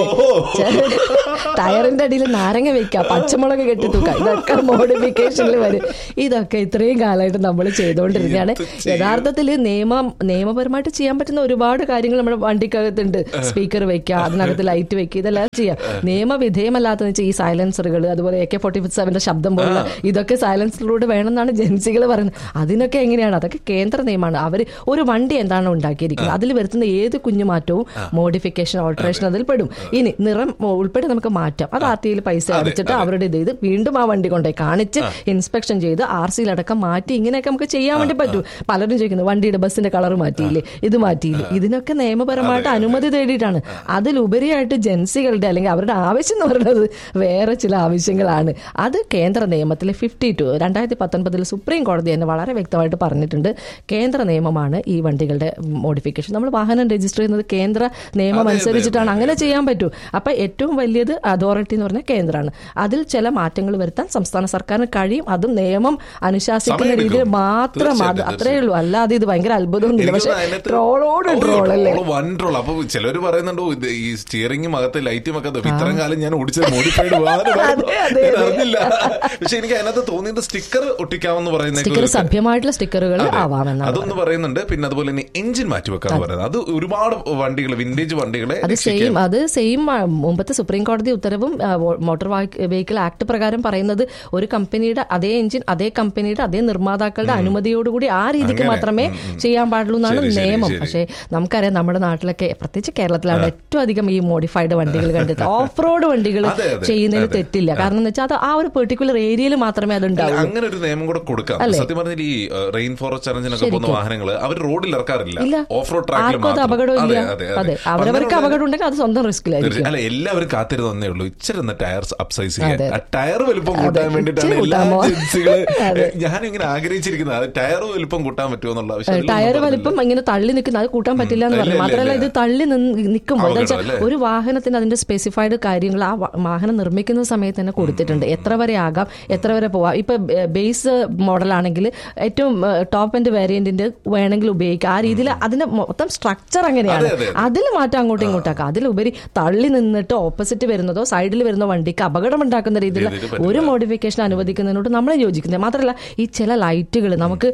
ടയറിന്റെ അടിയിൽ നാരങ്ങ വെക്കാം, പച്ചമുളക് കെട്ടിത്തൂക്കാം, ഇതൊക്കെ മോഡിഫിക്കേഷനിൽ വരും. ഇതൊക്കെ ഇത്രയും കാലമായിട്ട് നമ്മൾ ചെയ്തുകൊണ്ടിരുന്നതാണ്. യഥാർത്ഥത്തിൽ നിയമം നിയമപരമായിട്ട് ചെയ്യാൻ പറ്റുന്ന ഒരുപാട് കാര്യങ്ങൾ നമ്മുടെ വണ്ടിക്കകത്തുണ്ട്. സ്പീക്കർ വെക്കുക, അതിനകത്ത് ലൈറ്റ് വെക്കുക, ഇതെല്ലാം ചെയ്യാം. നിയമവിധേയമല്ലാത്തതെന്ന് വെച്ചാൽ ഈ സൈലൻസറുകൾ, അതുപോലെ എ കെ ഫോർട്ടി സെവന്റെ ശബ്ദം പോലുള്ള ഇതൊക്കെ സൈലൻസറിലൂടെ വേണമെന്നാണ് ജൻസികൾ പറയുന്നത്. അതിനൊക്കെ എങ്ങനെയാണ്, അതൊക്കെ കേന്ദ്ര നിയമമാണ്. അവർ ഒരു വണ്ടി എന്താണ് ഉണ്ടാക്കിയിരിക്കുന്നത്, അതിൽ വരുത്തുന്ന ഏത് കുഞ്ഞു മാറ്റവും മോഡിഫിക്കേഷൻ, ഓൾട്ടറേഷൻ അതിൽ പെടും. ഇനി നിറം ഉൾപ്പെടെ നമുക്ക് മാറ്റാം. അത് ആർ ടിയിൽ പൈസ അടച്ചിട്ട് അവരുടെ ഇത് വീണ്ടും ആ വണ്ടി കൊണ്ടുപോയി കാണിച്ച് ഇൻസ്പെക്ഷൻ ചെയ്ത് ആർ സിയിലടക്കം മാറ്റി ഇങ്ങനെയൊക്കെ നമുക്ക് ചെയ്യാൻ വേണ്ടി പറ്റും. പലരും ചോദിക്കുന്നു വണ്ടിയുടെ ബസ്സിന്റെ കളർ മാറ്റിയില്ലേ, ഇത് മാറ്റിയില്ലേ. ഇതിനൊക്കെ നിയമപരമായിട്ട് അനുമതി തേടിയിട്ടാണ്. അതിലുപരിയായിട്ട് ജൻസികളുടെ അല്ലെങ്കിൽ അവരുടെ ആവശ്യം എന്ന് പറയുന്നത് വേറെ ചില ആവശ്യങ്ങളാണ്. അത് കേന്ദ്ര നിയമത്തിലെ ഫിഫ്റ്റി ടു രണ്ടായിരത്തി പത്തൊൻപതിൽ സുപ്രീം കോടതി തന്നെ വളരെ വ്യക്തമായിട്ട് പറഞ്ഞിട്ടുണ്ട്. കേന്ദ്ര നിയമമാണ് ഈ വണ്ടികളുടെ മോഡിഫിക്കേഷൻ. നമ്മൾ വാഹനം രജിസ്റ്റർ ചെയ്യുന്നത് കേന്ദ്ര നിയമം അനുസരിച്ചിട്ടാണ്, അങ്ങനെ ചെയ്യാൻ പറ്റൂ. അപ്പൊ ഏറ്റവും വലിയത് അതോറിറ്റി എന്ന് പറഞ്ഞാൽ കേന്ദ്രമാണ്. അതിൽ ചില മാറ്റങ്ങൾ വരുത്താൻ സംസ്ഥാന സർക്കാരിന് കഴിയും. അതും നിയമം അനുശാസിക്കുന്ന രീതിയിൽ മാത്രം, അത് അത്രയേ ഉള്ളൂ. അല്ലാതെ ഇത് ഭയങ്കര അത്ഭുതമൊന്നുമില്ല. പക്ഷെ ട്രോളോട് ട്രോൾ അല്ലേ, വൺ ട്രോൾ. അപ്പൊ ചിലർ പറയുന്നുണ്ടോ ഈ സ്റ്റിയറിംഗും അകത്ത് ലൈറ്റും ഒക്കെ ഇത്രയും കാലം ഞാൻ ഓടിച്ചത് മോഡിഫൈഡ് അറിഞ്ഞില്ല. പക്ഷെ എനിക്ക് അതിനകത്ത് തോന്നിയത് സ്റ്റിക്കർ ഒട്ടിക്കാമെന്ന് പറയുന്നത്, സഭ്യമായിട്ടുള്ള സ്റ്റിക്കറുകൾ ആവാമെന്ന് അതൊന്ന് പറയുന്നുണ്ട്. പിന്നെ അതുപോലെ തന്നെ എഞ്ചിൻ മാറ്റി വെക്കാന്ന് പറയുന്നത്, അത് ഒരുപാട് വണ്ടികൾ, വിന്റേജ് വണ്ടികളെ അത് സെയിം അത് സെയിം മുമ്പത്തെ സുപ്രീം കോടതി ഉത്തരവും മോട്ടോർ വെഹിക്കിൾ ആക്ട് പ്രകാരം പറയുന്നത് ഒരു കമ്പനിയുടെ അതേ എഞ്ചിൻ അതേ കമ്പനിയുടെ അതേ നിർമ്മാതാക്കളുടെ അനുമതിയോടുകൂടി ആ രീതിക്ക് മാത്രമേ ചെയ്യാൻ പാടുള്ളൂ എന്നാണ് നിയമം. പക്ഷേ നമുക്കറിയാം നമ്മുടെ നാട്ടിലൊക്കെ, പ്രത്യേകിച്ച് കേരളത്തിലാണ് ഏറ്റവും അധികം ഈ മോഡിഫൈഡ് വണ്ടികൾ കണ്ടത്. ഓഫ് റോഡ് വണ്ടികൾ ചെയ്യുന്നതിന് തെറ്റില്ല. കാരണം എന്ന് വെച്ചാൽ അത് ആ ഒരു പെർട്ടിക്കുലർ ഏരിയയിൽ മാത്രമേ അത് ഉണ്ടാവൂ. അങ്ങനെ ഒരു നിയമം കൂടെ കൊടുക്കാം. സത്യം പറഞ്ഞാൽ ഈ റെയിൻ ഫോറസ്റ്റ് ചലഞ്ചിനൊക്കെ പോകുന്ന വാഹനങ്ങൾ അവർ റോഡിൽ ഇറക്കാറില്ല, ഓഫ് റോഡ് ട്രാക്കിൽ. അപകടമില്ല, അതെ, അവരവർക്ക് അപകടം ഉണ്ടെങ്കിൽ അത് സ്വന്തം റിസ്കിലായിരിക്കും. അല്ല, എല്ലാവരും കാത്തിരുന്നേ ഉള്ളൂ ഇച്ചിരി ടയർ അപ്സൈസ് ചെയ്യാൻ, ടയർ വലുപ്പം കൂട്ടാൻ വേണ്ടിയിട്ടാണ് എല്ലാ ഏജൻസികൾ. ഞാനിങ്ങനെ ആഗ്രഹിച്ചിരിക്കുന്നത് ടയർ വലുപ്പം കൂട്ടാൻ പറ്റുമോ എന്നുള്ള ആവശ്യം. ടയർ വലുപ്പം ഇങ്ങനെ തള്ളി നിൽക്കുന്ന അത് കൂട്ടാൻ പറ്റില്ല എന്ന് പറഞ്ഞു. മാത്രമല്ല ഇത് തള്ളി നിൽക്കുമ്പോൾ ഒരു വാഹനത്തിന് അതിന്റെ സ്പെസിഫൈഡ് കാര്യങ്ങൾ ആ വാഹനം നിർമ്മിക്കുന്ന സമയത്ത് തന്നെ കൊടുത്തിട്ടുണ്ട്. എത്ര വരെ ആകാം, എത്ര വരെ പോവാം. ഇപ്പൊ ബേസ് മോഡലാണെങ്കിൽ ഏറ്റവും ടോപ്പ് എൻഡ് വേരിയന്റിന്റെ വേണമെങ്കിൽ ഉപയോഗിക്കാം. ആ രീതിയിൽ അതിന്റെ മൊത്തം സ്ട്രക്ചർ അങ്ങനെയാണ്. അതിൽ മാറ്റം അങ്ങോട്ടും ഇങ്ങോട്ടാക്കാം. അതിലുപരി തള്ളി നിന്നിട്ട് ഓപ്പോസിറ്റ് വരുന്നതോ സൈഡിൽ വരുന്ന വണ്ടിക്ക് അപകടം ഉണ്ടാക്കുന്ന രീതിയിലുള്ള ഒരു മോഡിഫിക്കേഷൻ അനുവദിക്കുന്നതിനോട് നമ്മളെ യോജിക്കുന്നത്. മാത്രമല്ല ഈ ചില ലൈറ്റുകൾ നമുക്ക്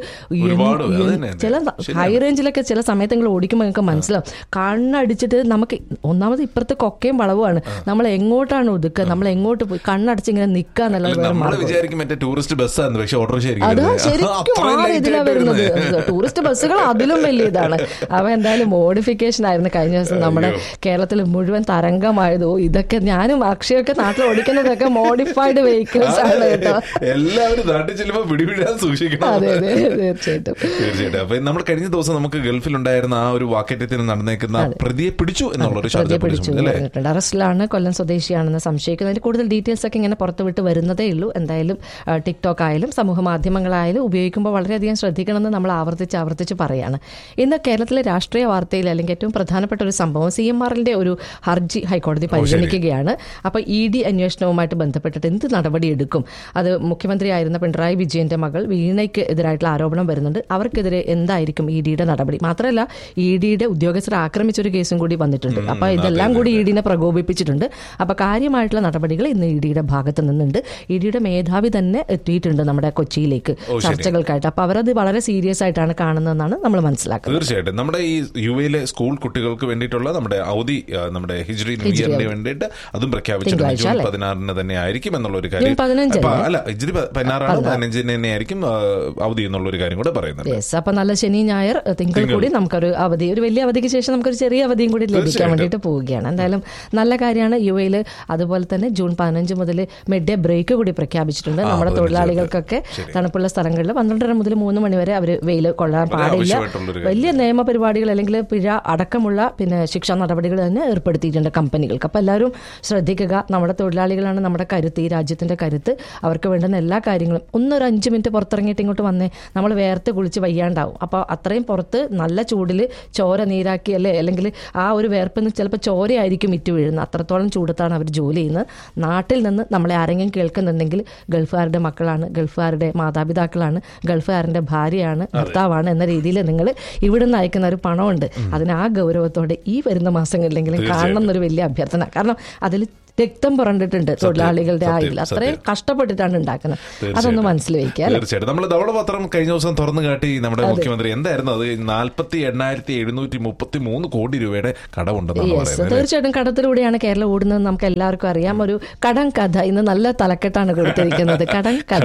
ചില ഹൈ റേഞ്ചിലൊക്കെ ചില സമയത്ത് നിങ്ങൾ ഓടിക്കുമ്പോൾ നിങ്ങൾക്ക് മനസ്സിലാവും, കണ്ണടിച്ചിട്ട് നമുക്ക് ഒന്നാമത് ഇപ്പുറത്ത് കൊക്കയും വളവുമാണ്, നമ്മൾ എങ്ങോട്ടാണ് ഒതുക്കുക, നമ്മൾ എങ്ങോട്ട് പോയി കണ്ണടച്ച് ഇങ്ങനെ നിൽക്കുക എന്നുള്ളത്. അത് ശരിക്കും ആ ഇതിലാണ് വരുന്നത്. ടൂറിസ്റ്റ് ബസ്സുകൾ അതിലും വലിയതാണ്. അവ എന്തായാലും മോഡിഫിക്കേഷൻ ആയിരുന്നു കഴിഞ്ഞ ദിവസം നമ്മുടെ കേരളത്തിൽ മുഴുവൻ തരംഗമായതോ. ഇതൊക്കെ ഞാൻ ഞാനും അക്ഷയൊക്കെ നാട്ടിൽ ഓടിക്കുന്നതൊക്കെ മോഡിഫൈഡ് വെഹിക്കിൾസ് ആണ് കേട്ടോ. എല്ലാവരും നാട്ടിൽ ചെല്ലുമ്പോൾ പിടിപിടിയാൻ സൂക്ഷിക്കണം. അതെ അതെ തീർച്ചയായിട്ടും തീർച്ചയായിട്ടും. അപ്പൊ നമ്മൾ കഴിഞ്ഞ ദിവസം നമുക്ക് ഗൾഫിലുണ്ടായിരുന്ന ആ ഒരു വാക്കേറ്റത്തിന് നടന്നേക്കുന്ന പ്രതിയെ പിടിച്ചു എന്നുള്ളൊരു അറസ്റ്റിലാണ്. കൊല്ലം സ്വദേശിയാണെന്ന് സംശയിക്കുന്നത്. അതിന്റെ കൂടുതൽ ഡീറ്റെയിൽസ് ഒക്കെ ഇങ്ങനെ പുറത്തുവിട്ട് വരുന്നതേ ഉള്ളൂ. എന്തായാലും ടിക്ടോക്ക് ആയാലും സമൂഹ മാധ്യമങ്ങളായാലും ഉപയോഗിക്കുമ്പോൾ വളരെയധികം ശ്രദ്ധിക്കണമെന്ന് നമ്മൾ ആവർത്തിച്ച് ആവർത്തിച്ച് പറയാണ്. ഇന്ന് കേരളത്തിലെ രാഷ്ട്രീയ വാർത്തയിൽ അല്ലെങ്കിൽ ഏറ്റവും പ്രധാനപ്പെട്ട ഒരു സംഭവം സി എം ആറിന്റെ ഒരു ഹർജി ഹൈക്കോടതി പരിഗണിക്കുകയാണ്. അപ്പൊ ഇ ഡി അന്വേഷണവുമായിട്ട് ബന്ധപ്പെട്ടിട്ട് എന്ത് നടപടി എടുക്കും? അത് മുഖ്യമന്ത്രിയായിരുന്ന പിണറായി വിജയന്റെ മകൾ വീണയ്ക്ക് എതിരായിട്ടുള്ള ആരോപണം വരുന്നുണ്ട്. അവർക്കെതിരെ എന്തായിരിക്കും ഇ ഡിയുടെ നടപടി? മാത്രമല്ല ഇ ഡിയുടെ ഉദ്യോഗസ്ഥരെ ആക്രമിച്ചൊരു കേസും കൂടി വന്നിട്ടുണ്ട്. അപ്പൊ ഇതെല്ലാം കൂടി ഇ ഡിനെ പ്രകോപിപ്പിച്ചിട്ടുണ്ട്. അപ്പൊ കാര്യമായിട്ടുള്ള നടപടികൾ ഇന്ന് ഇ ഡിയുടെ ഭാഗത്ത് നിന്നുണ്ട്. ഇ ഡിയുടെ മേധാവി തന്നെ എത്തിയിട്ടുണ്ട് നമ്മുടെ കൊച്ചിയിലേക്ക് ചർച്ചകൾക്കായിട്ട്. അപ്പൊ അവരത് വളരെ സീരിയസ് ആയിട്ടാണ് കാണുന്നതെന്നാണ് നമ്മൾ മനസ്സിലാക്കുന്നത്. തീർച്ചയായിട്ടും. നമ്മുടെ ഈ യു എയിലെ സ്കൂൾ കുട്ടികൾക്ക് വേണ്ടിയിട്ടുള്ള നമ്മുടെ അവധി നമ്മുടെ ഹിജ്രി ന്യൂ ഇയറിന് വേണ്ടിയിട്ട് അതും പ്രഖ്യാപിച്ചിട്ടുണ്ട്. ജൂൺ പതിനാറിന് തന്നെ ആയിരിക്കും എന്നുള്ള ഒരു കാര്യം. അല്ല ഹിജ്രി പതിനാറാണ്, പതിനഞ്ചിന് തന്നെ ആയിരിക്കും അവധി എന്നുള്ള ഒരു കാര്യം കൂടെ പറയുന്നത്. അപ്പൊ നല്ല ശനി ഞായർ തിങ്കൾ കൂടി നമുക്കൊരു അവധി, ഒരു വലിയ അവധിക്ക് ശേഷം നമുക്കൊരു ചെറിയ അവധിയും കൂടി ലഭിക്കാൻ വേണ്ടിയിട്ട് പോവുകയാണ്. എന്തായാലും നല്ല കാര്യമാണ്. യു എയിൽ അതുപോലെ തന്നെ ജൂൺ പതിനഞ്ച് മുതൽ മിഡ് ഡേ ബ്രേക്ക് കൂടി പ്രഖ്യാപിച്ചിട്ടുണ്ട്. നമ്മുടെ തൊഴിലാളികൾക്കൊക്കെ തണുപ്പുള്ള സ്ഥലങ്ങളിൽ പന്ത്രണ്ടര മുതൽ മൂന്ന് മണിവരെ അവർ വെയിൽ കൊള്ളാൻ പാടില്ല. വലിയ നിയമപരിപാടികൾ അല്ലെങ്കിൽ പിഴ അടക്കമുള്ള പിന്നെ ശിക്ഷാ നടപടികൾ തന്നെ ഏർപ്പെടുത്തിയിട്ടുണ്ട് കമ്പനികൾക്ക്. അപ്പോൾ എല്ലാവരും ശ്രദ്ധിക്കുക. നമ്മുടെ തൊഴിലാളികളാണ് നമ്മുടെ കരുത്ത്, ഈ രാജ്യത്തിന്റെ കരുത്ത്. അവർക്ക് വേണ്ടുന്ന എല്ലാ കാര്യങ്ങളും ഒന്നൊരു അഞ്ച് മിനിറ്റ് പുറത്തിറങ്ങിയിട്ട് ഇങ്ങോട്ട് വന്നേ നമ്മൾ വേർത്ത് കുളിച്ച് വയ്യാണ്ടാവും. അപ്പോൾ അത്രയും പുറത്ത് നല്ല ചൂടിൽ ചോര നീരാക്കി അല്ലേ, അല്ലെങ്കിൽ ആ ഒരു വേർപ്പിൽ നിന്ന് ചിലപ്പോൾ ചോരയായിരിക്കും ഇറ്റ് വീഴുന്നത്. അത്രത്തോളം ചൂടത്താണ് അവർ ജോലി ചെയ്യുന്നത്. നാട്ടിൽ നിന്ന് നമ്മളെ ആരെങ്കിലും കേൾക്കുന്നുണ്ടെങ്കിൽ ഗൾഫുകാരുടെ മക്കളാണ്, ഗൾഫുകാരുടെ മാതാപിതാക്കളാണ്, ഗൾഫുകാരൻ്റെ ഭാര്യയാണ്, ഭർത്താവാണ് എന്ന രീതിയിൽ നിങ്ങൾ ഇവിടുന്ന് അയക്കുന്ന ഒരു പണമുണ്ട്. അതിന് ആ ഗൗരവത്തോടെ ഈ വരുന്ന മാസങ്ങളിലെങ്കിലും കാണണം എന്നൊരു വലിയ അഭ്യർത്ഥന. കാരണം അതിൽ രക്തം പുറണ്ടിട്ടുണ്ട് തൊഴിലാളികളുടെ ആയിൽ. അത്രയും കഷ്ടപ്പെട്ടിട്ടാണ് ഉണ്ടാക്കുന്നത്. അതൊന്ന് മനസ്സിൽ വയ്ക്കുക. തീർച്ചയായിട്ടും. നമ്മൾ ധവളപത്രം കഴിഞ്ഞ ദിവസം തുറന്നു കാട്ടി നമ്മുടെ മുഖ്യമന്ത്രി എന്തായിരുന്നു അത് നാൽപ്പത്തി എണ്ണായിരത്തി എഴുന്നൂറ്റി മുപ്പത്തി മൂന്ന് കോടി രൂപയുടെ കടമുണ്ടെന്നാണ് പറയുന്നത്. തീർച്ചയായിട്ടും കടത്തിലൂടെയാണ് കേരളം ഓടുന്നത്. നമുക്ക് എല്ലാവർക്കും അറിയാം. ഒരു കടം കഥ ഇന്ന് നല്ല തലക്കെട്ടാണ് കൊടുത്തിരിക്കുന്നത്. കടം കഥ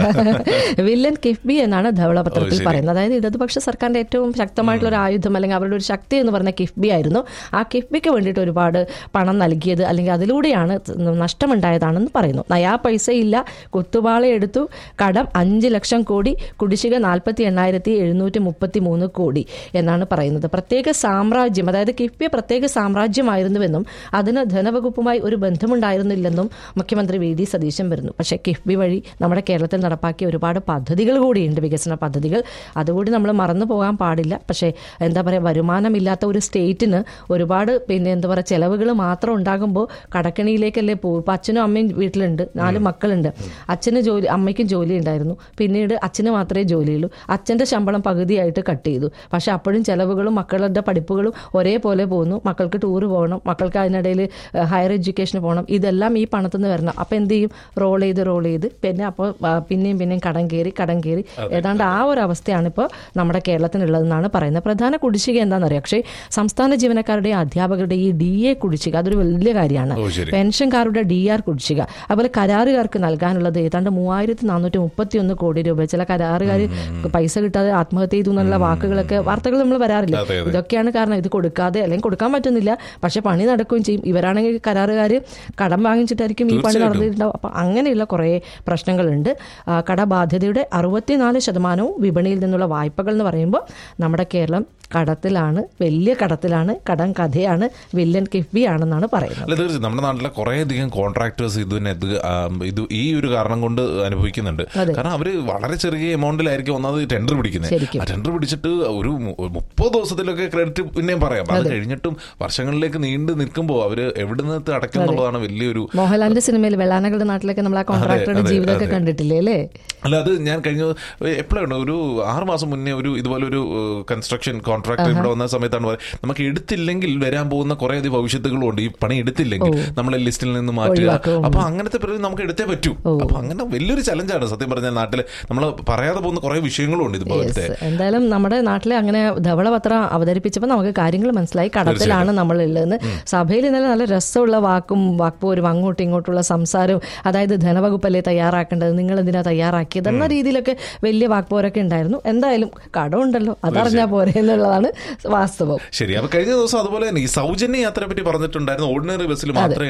വില്ലൻ കിഫ്ബി എന്നാണ് ധവളപത്രത്തിൽ പറയുന്നത്. അതായത് ഇടതുപക്ഷ സർക്കാരിന്റെ ഏറ്റവും ശക്തമായിട്ടുള്ള ഒരു ആയുധം അല്ലെങ്കിൽ അവരുടെ ഒരു ശക്തി എന്ന് പറഞ്ഞ കിഫ്ബി ആയിരുന്നു. ആ കിഫ്ബിക്ക് വേണ്ടിയിട്ട് ഒരുപാട് പണം നൽകിയത് അല്ലെങ്കിൽ അതിലൂടെ നഷ്ടമുണ്ടായതാണെന്ന് പറയുന്നു. നയാ പൈസ ഇല്ല, കുത്തുവാള എടുത്തു, കടം അഞ്ച് ലക്ഷം കോടി, കുടിശ്ശിക നാൽപ്പത്തി എണ്ണായിരത്തി എഴുന്നൂറ്റി മുപ്പത്തി മൂന്ന് കോടി എന്നാണ് പറയുന്നത്. പ്രത്യേക സാമ്രാജ്യം, അതായത് കിഫ്ബി പ്രത്യേക സാമ്രാജ്യമായിരുന്നുവെന്നും അതിന് ധനവകുപ്പുമായി ഒരു ബന്ധമുണ്ടായിരുന്നില്ലെന്നും മുഖ്യമന്ത്രി വി ഡി സതീശൻ വരുന്നു. പക്ഷേ കിഫ്ബി വഴി നമ്മുടെ കേരളത്തിൽ നടപ്പാക്കിയ ഒരുപാട് പദ്ധതികൾ കൂടിയുണ്ട്, വികസന പദ്ധതികൾ. അതുകൂടി നമ്മൾ മറന്നു പോകാൻ പാടില്ല. പക്ഷേ എന്താ പറയുക, വരുമാനമില്ലാത്ത ഒരു സ്റ്റേറ്റിന് ഒരുപാട് പിന്നെ എന്താ പറയുക ചെലവുകൾ മാത്രം ഉണ്ടാകുമ്പോൾ കടക്ക ിലേക്കല്ലേ പോകും. ഇപ്പൊ അച്ഛനും അമ്മയും വീട്ടിലുണ്ട്, നാല് മക്കളുണ്ട്. അച്ഛന് ജോലി, അമ്മയ്ക്കും ജോലി ഉണ്ടായിരുന്നു. പിന്നീട് അച്ഛന് മാത്രമേ ജോലിയുള്ളൂ. അച്ഛന്റെ ശമ്പളം പകുതിയായിട്ട് കട്ട് ചെയ്തു. പക്ഷെ അപ്പോഴും ചെലവുകളും മക്കളുടെ പഠിപ്പുകളും ഒരേപോലെ പോകുന്നു. മക്കൾക്ക് ടൂർ പോകണം, മക്കൾക്ക് അതിനിടയിൽ ഹയർ എഡ്യൂക്കേഷന് പോകണം. ഇതെല്ലാം ഈ പണത്തിൽ നിന്ന് വരണം. അപ്പം എന്ത് ചെയ്യും? റോൾ ചെയ്ത് റോൾ ചെയ്ത് പിന്നെ അപ്പോൾ പിന്നെയും പിന്നെയും കടം കയറി കടം കയറി ഏതാണ്ട് ആ ഒരു അവസ്ഥയാണ് ഇപ്പോൾ നമ്മുടെ കേരളത്തിനുള്ളതെന്നാണ് പറയുന്നത്. പ്രധാന കുടിശ്ശിക എന്താണെന്നറിയാം. പക്ഷേ സംസ്ഥാന ജീവനക്കാരുടെയും അധ്യാപകരുടെയും ഈ ഡി എ കുടിശ്ശിക അതൊരു വലിയ കാര്യമാണ്. പെൻഷൻകാരുടെ ഡി ആർ കുടിശ്ശിക, അതുപോലെ കരാറുകാർക്ക് നൽകാനുള്ളത് ഏതാണ്ട് മൂവായിരത്തി നാനൂറ്റി മുപ്പത്തി ഒന്ന് കോടി രൂപ. ചില കരാറുകാർ പൈസ കിട്ടാതെ ആത്മഹത്യ ചെയ്തു എന്നുള്ള വാക്കുകളൊക്കെ വാർത്തകൾ നമ്മൾ വരാറില്ല. ഇതൊക്കെയാണ് കാരണം. ഇത് കൊടുക്കാതെ അല്ലെങ്കിൽ കൊടുക്കാൻ പറ്റുന്നില്ല, പക്ഷെ പണി നടക്കുകയും ചെയ്യും. ഇവരാണെങ്കിൽ കരാറുകാർ കടം വാങ്ങിച്ചിട്ടായിരിക്കും ഈ പണി നടന്നിട്ടുണ്ടാവും. അപ്പം അങ്ങനെയുള്ള കുറേ പ്രശ്നങ്ങളുണ്ട്. കടബാധ്യതയുടെ അറുപത്തിനാല് ശതമാനവും വിപണിയിൽ നിന്നുള്ള വായ്പകൾ എന്ന് പറയുമ്പോൾ നമ്മുടെ കേരളം കടത്തിലാണ്, വലിയ കടത്തിലാണ്, കടം കഥയാണ്, വില്ലൻ കിഫ്ബി ആണെന്നാണ് പറയുന്നത്. തീർച്ചയായും നമ്മുടെ നാട്ടിലെ കുറേയധികം കോൺട്രാക്ടേഴ്സ് ഇതിന് ഇത് ഈ ഒരു കാരണം കൊണ്ട് അനുഭവിക്കുന്നുണ്ട്. കാരണം അവര് വളരെ ചെറിയ എമൗണ്ടിലായിരിക്കും ഒന്നാമത് ടെൻഡർ പിടിക്കുന്നത്. ആ ടെൻഡർ പിടിച്ചിട്ട് ഒരു മുപ്പത് ദിവസത്തിലൊക്കെ ക്രെഡിറ്റ് പിന്നെയും പറയാം. അത് കഴിഞ്ഞിട്ടും വർഷങ്ങളിലേക്ക് നീണ്ടു നിൽക്കുമ്പോൾ അവര് എവിടെ നിന്ന് അടയ്ക്കുന്നുള്ളതാണ് വലിയൊരു. മോഹൻലാലിന്റെ സിനിമയിൽ വെള്ളാനകളുടെ നാട്ടിലൊക്കെ നമ്മൾ ആ കോൺട്രാക്ടറുടെ ജീവിതമൊക്കെ കണ്ടിട്ടില്ലേ അല്ലേ? അല്ല, അത് ഞാൻ കഴിഞ്ഞ എപ്പോഴാണ് ഒരു ആറ് മാസം മുന്നേ ഒരു ഇതുപോലെ ഒരു കൺസ്ട്രക്ഷൻ കോൺട്രാക്ടർ ഇവിടെ വന്ന സമയത്താണ് പറയുന്നത് നമുക്ക് എടുത്തില്ലെങ്കിൽ വരാൻ പോകുന്ന കുറെ അധികം ഭവിഷ്യത്തുകളും ഉണ്ട്. ഈ പണി എടുത്തില്ലെങ്കിൽ നമ്മളെ ലിസ്റ്റിൽ നിന്ന് മാറ്റുക. അപ്പൊ അങ്ങനത്തെ പേര് നമുക്ക് എടുത്തേ പറ്റൂ. അപ്പൊ അങ്ങനെ വലിയൊരു ചലഞ്ചാണ് സത്യം പറഞ്ഞാൽ. നാട്ടില് നമ്മൾ പറയാതെ പോകുന്ന കുറെ വിഷയങ്ങളും ഉണ്ട് ഇതുപോലത്തെ. എന്തായാലും നമ്മുടെ നാട്ടിലെ അങ്ങനെ ധവളപത്രം അവതരിപ്പിച്ചപ്പോൾ നമുക്ക് കാര്യങ്ങൾ മനസ്സിലായി. കടത്തിലാണ് നമ്മൾ ഉള്ളതെന്ന്. സഭയിൽ ഇന്നലെ നല്ല രസമുള്ള വാക്കും വാക്പോരും അങ്ങോട്ടും ഇങ്ങോട്ടുള്ള സംസാരവും, അതായത് ധനവകുപ്പല്ലേ തയ്യാറാക്കേണ്ടത്, നിങ്ങൾ എന്തിനാ തയ്യാറാക്കിയത് എന്ന രീതിയിലൊക്കെ വലിയ വാക്പോരൊക്കെ ഉണ്ടായിരുന്നു. എന്തായാലും കടമുണ്ടല്ലോ, അതറിഞ്ഞാൽ പോരെ എന്നുള്ളതാണ് വാസ്തവം. ശരി. അപ്പൊ കഴിഞ്ഞ ദിവസം അതുപോലെ തന്നെ ഈ സൗജന്യ യാത്രയെ പറ്റി പറഞ്ഞിട്ടുണ്ടായിരുന്നു. ഓർഡിനറി ബസ്സിൽ മാത്രമേ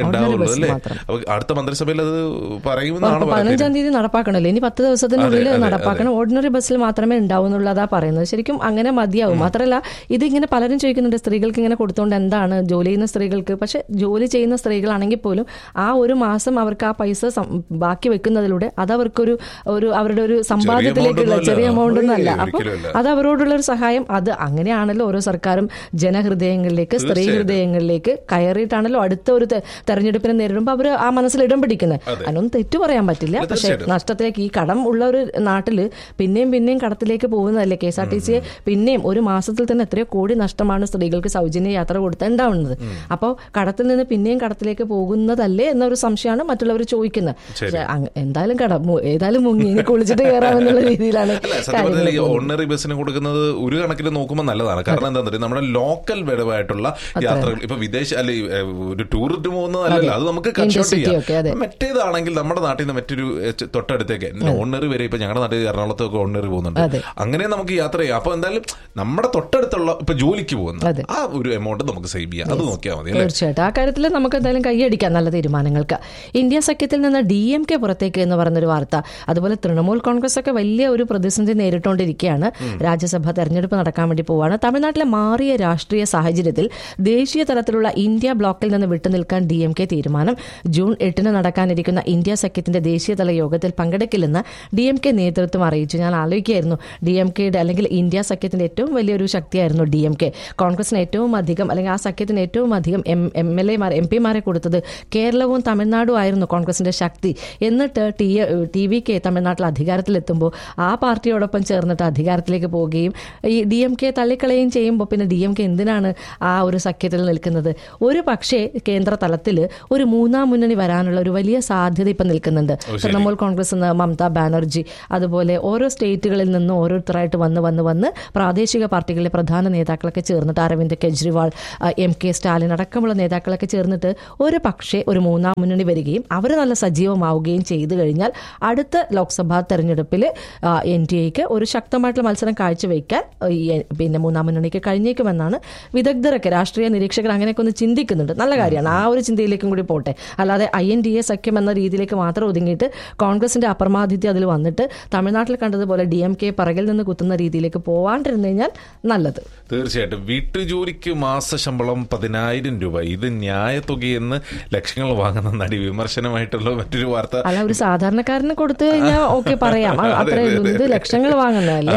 ഉണ്ടാവുള്ളൂ അല്ലേ? അടുത്ത മന്ത്രിസഭയിൽ അത് പറയുമെന്നാണ് പതിനഞ്ചാം തീയതി നടപ്പാക്കണല്ലോ, ഇനി പത്ത് ദിവസത്തിനുള്ളിൽ നടപ്പാക്കണം. ഓർഡിനറി ബസ്സിൽ മാത്രമേ ഉണ്ടാവുന്നുള്ളതാ പറയുന്നത്. ശരിക്കും അങ്ങനെ മതിയാവും. മാത്രമല്ല ഇതിങ്ങനെ പലരും ചോദിക്കുന്നുണ്ട്, സ്ത്രീകൾക്ക് ഇങ്ങനെ കൊടുത്തുകൊണ്ട് എന്താണ് ജോലി ചെയ്യുന്ന സ്ത്രീകൾക്ക്. പക്ഷെ ജോലി ചെയ്യുന്ന സ്ത്രീകളാണെങ്കിൽ പോലും ആ ഒരു മാസം അവർക്ക് ആ പൈസ ബാക്കി വെക്കുന്നതിലൂടെ അത് അവർക്കൊരു ഒരു അവരുടെ ഒരു സമ്പാദ്യത്തിലേക്കുള്ള ചെറിയ എമൗണ്ട് ഒന്നല്ല. അപ്പൊ അത് അവരോടുള്ള ഒരു സഹായം. അത് അങ്ങനെയാണല്ലോ ഓരോ സർക്കാരും ജനഹൃദയങ്ങളിലേക്ക്, സ്ത്രീ ഹൃദയങ്ങളിലേക്ക് കയറിയിട്ടാണല്ലോ അടുത്ത ഒരു തെരഞ്ഞെടുപ്പിനെ നേരിടുമ്പോൾ അവർ ആ മനസ്സിൽ ഇടം പിടിക്കുന്നത്. അതിനൊന്നും തെറ്റു പറയാൻ പറ്റില്ല. പക്ഷെ നഷ്ടത്തിലേക്ക്, ഈ കടം ഉള്ള ഒരു നാട്ടില് പിന്നെയും പിന്നെയും കടത്തിലേക്ക് പോകുന്നതല്ലേ. കെ എസ് ആർ ടി സിയെ പിന്നെയും ഒരു മാസത്തിൽ തന്നെ എത്രയോ കോടി നഷ്ടമാണ് സ്ത്രീകൾക്ക് സൗജന്യ യാത്ര കൊടുത്താൽ ഉണ്ടാവുന്നത്. അപ്പോൾ കടത്തിൽ നിന്ന് പിന്നെയും കടത്തിലേക്ക് പോകുന്നതല്ലേ എന്നൊരു സംശയമാണ് മറ്റുള്ളവർ ചോദിക്കുന്നത്. എന്തായാലും കടം ഏതായാലും മുങ്ങി കുളിച്ചിട്ട് കയറാമെന്നുള്ള രീതിയിലാണ് ഓർഡിനറി ബസ്സിന് കൊടുക്കുന്നത്. ഒരു കണക്കിന് നോക്കുമ്പോൾ നല്ലതാണ്. കാരണം എന്താ പറയുക, നമ്മുടെ ലോക്കൽ വിടവായിട്ടുള്ള യാത്രകൾ, ഇപ്പൊ വിദേശ അല്ലെ ഒരു ടൂറിസ്റ്റ് പോകുന്നതല്ലല്ലോ, അത് നമുക്ക് കൺസോർട്ട് ചെയ്യാം. മറ്റേതാണെങ്കിൽ നമ്മുടെ നാട്ടിൽ നിന്ന് മറ്റൊരു തൊട്ടടുത്തേക്ക് ഓർഡിനറി വരെ, ഇപ്പൊ ഞങ്ങളുടെ നാട്ടിൽ എറണാകുളത്തൊക്കെ ഓർഡിനറി പോകുന്നുണ്ട്, അങ്ങനെ നമുക്ക് യാത്ര ചെയ്യാം. അപ്പൊ എന്തായാലും നമ്മുടെ തൊട്ടടുത്തുള്ള ഇപ്പൊ ജോലിക്ക് പോകുന്ന ആ ഒരു എമൗണ്ട് നമുക്ക് സേവ് ചെയ്യാം. അത് നോക്കിയാൽ മതി. തീർച്ചയായിട്ടും ആ കാര്യത്തിൽ നമുക്ക് എന്തായാലും കൈയടിക്കാം നല്ല തീരുമാനങ്ങൾക്ക്. ഇന്ത്യ സഖ്യത്തിൽ നിന്ന് ഡി എം കെ പുറത്തേക്ക് എന്ന് പറഞ്ഞൊരു വാർത്ത. അതുപോലെ തൃണമൂൽ കോൺഗ്രസ് ഒക്കെ വലിയ ഒരു പ്രതിസന്ധി നേരിട്ടുകൊണ്ടിരിക്കുകയാണ്. രാജ്യസഭാ തെരഞ്ഞെടുപ്പ് നടക്കാൻ വേണ്ടി പോവാണ്. തമിഴ്നാട്ടിലെ മാറിയ രാഷ്ട്രീയ സാഹചര്യത്തിൽ ദേശീയ തലത്തിലുള്ള ഇന്ത്യ ബ്ലോക്കിൽ നിന്ന് വിട്ടുനിൽക്കാൻ ഡി എം കെ തീരുമാനം. ജൂൺ എട്ടിന് നടക്കാനിരിക്കുന്ന ഇന്ത്യ സഖ്യത്തിന്റെ ദേശീയതല യോഗത്തിൽ പങ്കെടുക്കില്ലെന്ന് ഡി എം കെ നേതൃത്വം അറിയിച്ചു. ഞാൻ ആലോചിക്കുകയായിരുന്നു, ഡി എം കെയുടെ അല്ലെങ്കിൽ ഇന്ത്യ സഖ്യത്തിന്റെ ഏറ്റവും വലിയൊരു ശക്തിയായിരുന്നു ഡി എം കെ. കോൺഗ്രസിന് ഏറ്റവും അധികം അല്ലെങ്കിൽ ആ സഖ്യത്തിന് ഏറ്റവും അധികം എം എം എൽ എമാർ എം പിമാരെ കൊടുത്തത് കേരളവും തമിഴ്നാടും ആയിരുന്നു കോൺഗ്രസിന്റെ ശക്തി. എന്നിട്ട് ടി ടി വി കെ തമിഴ്നാട്ടിൽ അധികാരത്തിലെത്തുമ്പോൾ ആ പാർട്ടിയോടൊപ്പം ചേർന്നിട്ട് അധികാരത്തിലേക്ക് പോവുകയും ഈ ഡി എം കെ തള്ളിക്കളയുകയും ചെയ്യുമ്പോൾ പിന്നെ ഡി എം കെ എന്തിനാണ് ആ ഒരു സഖ്യത്തിൽ നിൽക്കുന്നത്? ഒരു പക്ഷേ കേന്ദ്ര തലത്തിൽ ഒരു മൂന്നാം മുന്നണി വരാനുള്ള ഒരു വലിയ സാധ്യത ഇപ്പം നിൽക്കുന്നുണ്ട്. തൃണമൂൽ കോൺഗ്രസ് നിന്ന് മമതാ ബാനർജി, അതുപോലെ ഓരോ സ്റ്റേറ്റുകളിൽ നിന്നും ഓരോരുത്തരായിട്ട് വന്ന് വന്ന് വന്ന് പ്രാദേശിക പാർട്ടികളിലെ പ്രധാന നേതാക്കളൊക്കെ ചേർന്നിട്ട്, അരവിന്ദ് കെജ്രിവാൾ, എം കെ സ്റ്റാലിൻ അടക്കമുള്ള നേതാക്കളൊക്കെ ചേർന്നിട്ട് ഒരു പക്ഷേ ഒരു മൂന്നാം മുന്നണി വരികയും അവർ നല്ല സജീവമാവുകയും ചെയ്തു കഴിഞ്ഞാൽ അടുത്ത ലോക്സഭാ തെരഞ്ഞെടുപ്പിൽ എൻ ഡി എക്ക് ഒരു ശക്തമായിട്ടുള്ള മത്സരം കാഴ്ചവെക്കാൻ പിന്നെ മൂന്നാം മുന്നണിക്ക് കഴിഞ്ഞേക്കുമെന്നാണ് വിദഗ്ധരൊക്കെ, രാഷ്ട്രീയ നിരീക്ഷകർ അങ്ങനെയൊക്കെ ഒന്ന് ചിന്തിക്കുന്നുണ്ട്. നല്ല കാര്യമാണ്. ആ ഒരു ചിന്തയിലേക്കും കൂടി പോട്ടെ. അല്ലാതെ ഐ എൻ ഡി എ സഖ്യം എന്ന രീതിയിലേക്ക് മാത്രം ഒതുങ്ങിയിട്ട് കോൺഗ്രസിന്റെ അപ്രമാദിത്യം അതിൽ വന്നിട്ട് തമിഴ്നാട്ടിൽ കണ്ടതുപോലെ ഡി എം കെ പിറകിൽ നിന്ന് കുത്തുന്ന രീതിയിലേക്ക് പോവാണ്ടിരുന്നു കഴിഞ്ഞാൽ നല്ലത്. തീർച്ചയായിട്ടും. വീട്ടുജോലിക്ക് മാസ ശമ്പളം പതിനായിരം രൂപ, ഇത് ന്യായത്തുകയെന്ന് ലക്ഷങ്ങൾ വാങ്ങുന്ന നടി വിമർശനമായിട്ടുള്ള മറ്റൊരു വാർത്ത. അല്ല, ഒരു സാധാരണക്കാരന് കൊടുത്തു കഴിഞ്ഞാൽ ഓക്കെ പറയാം, അത്രേ ഉള്ളൂ. ഇത് ലക്ഷങ്ങൾ വാങ്ങുന്നതല്ലേ?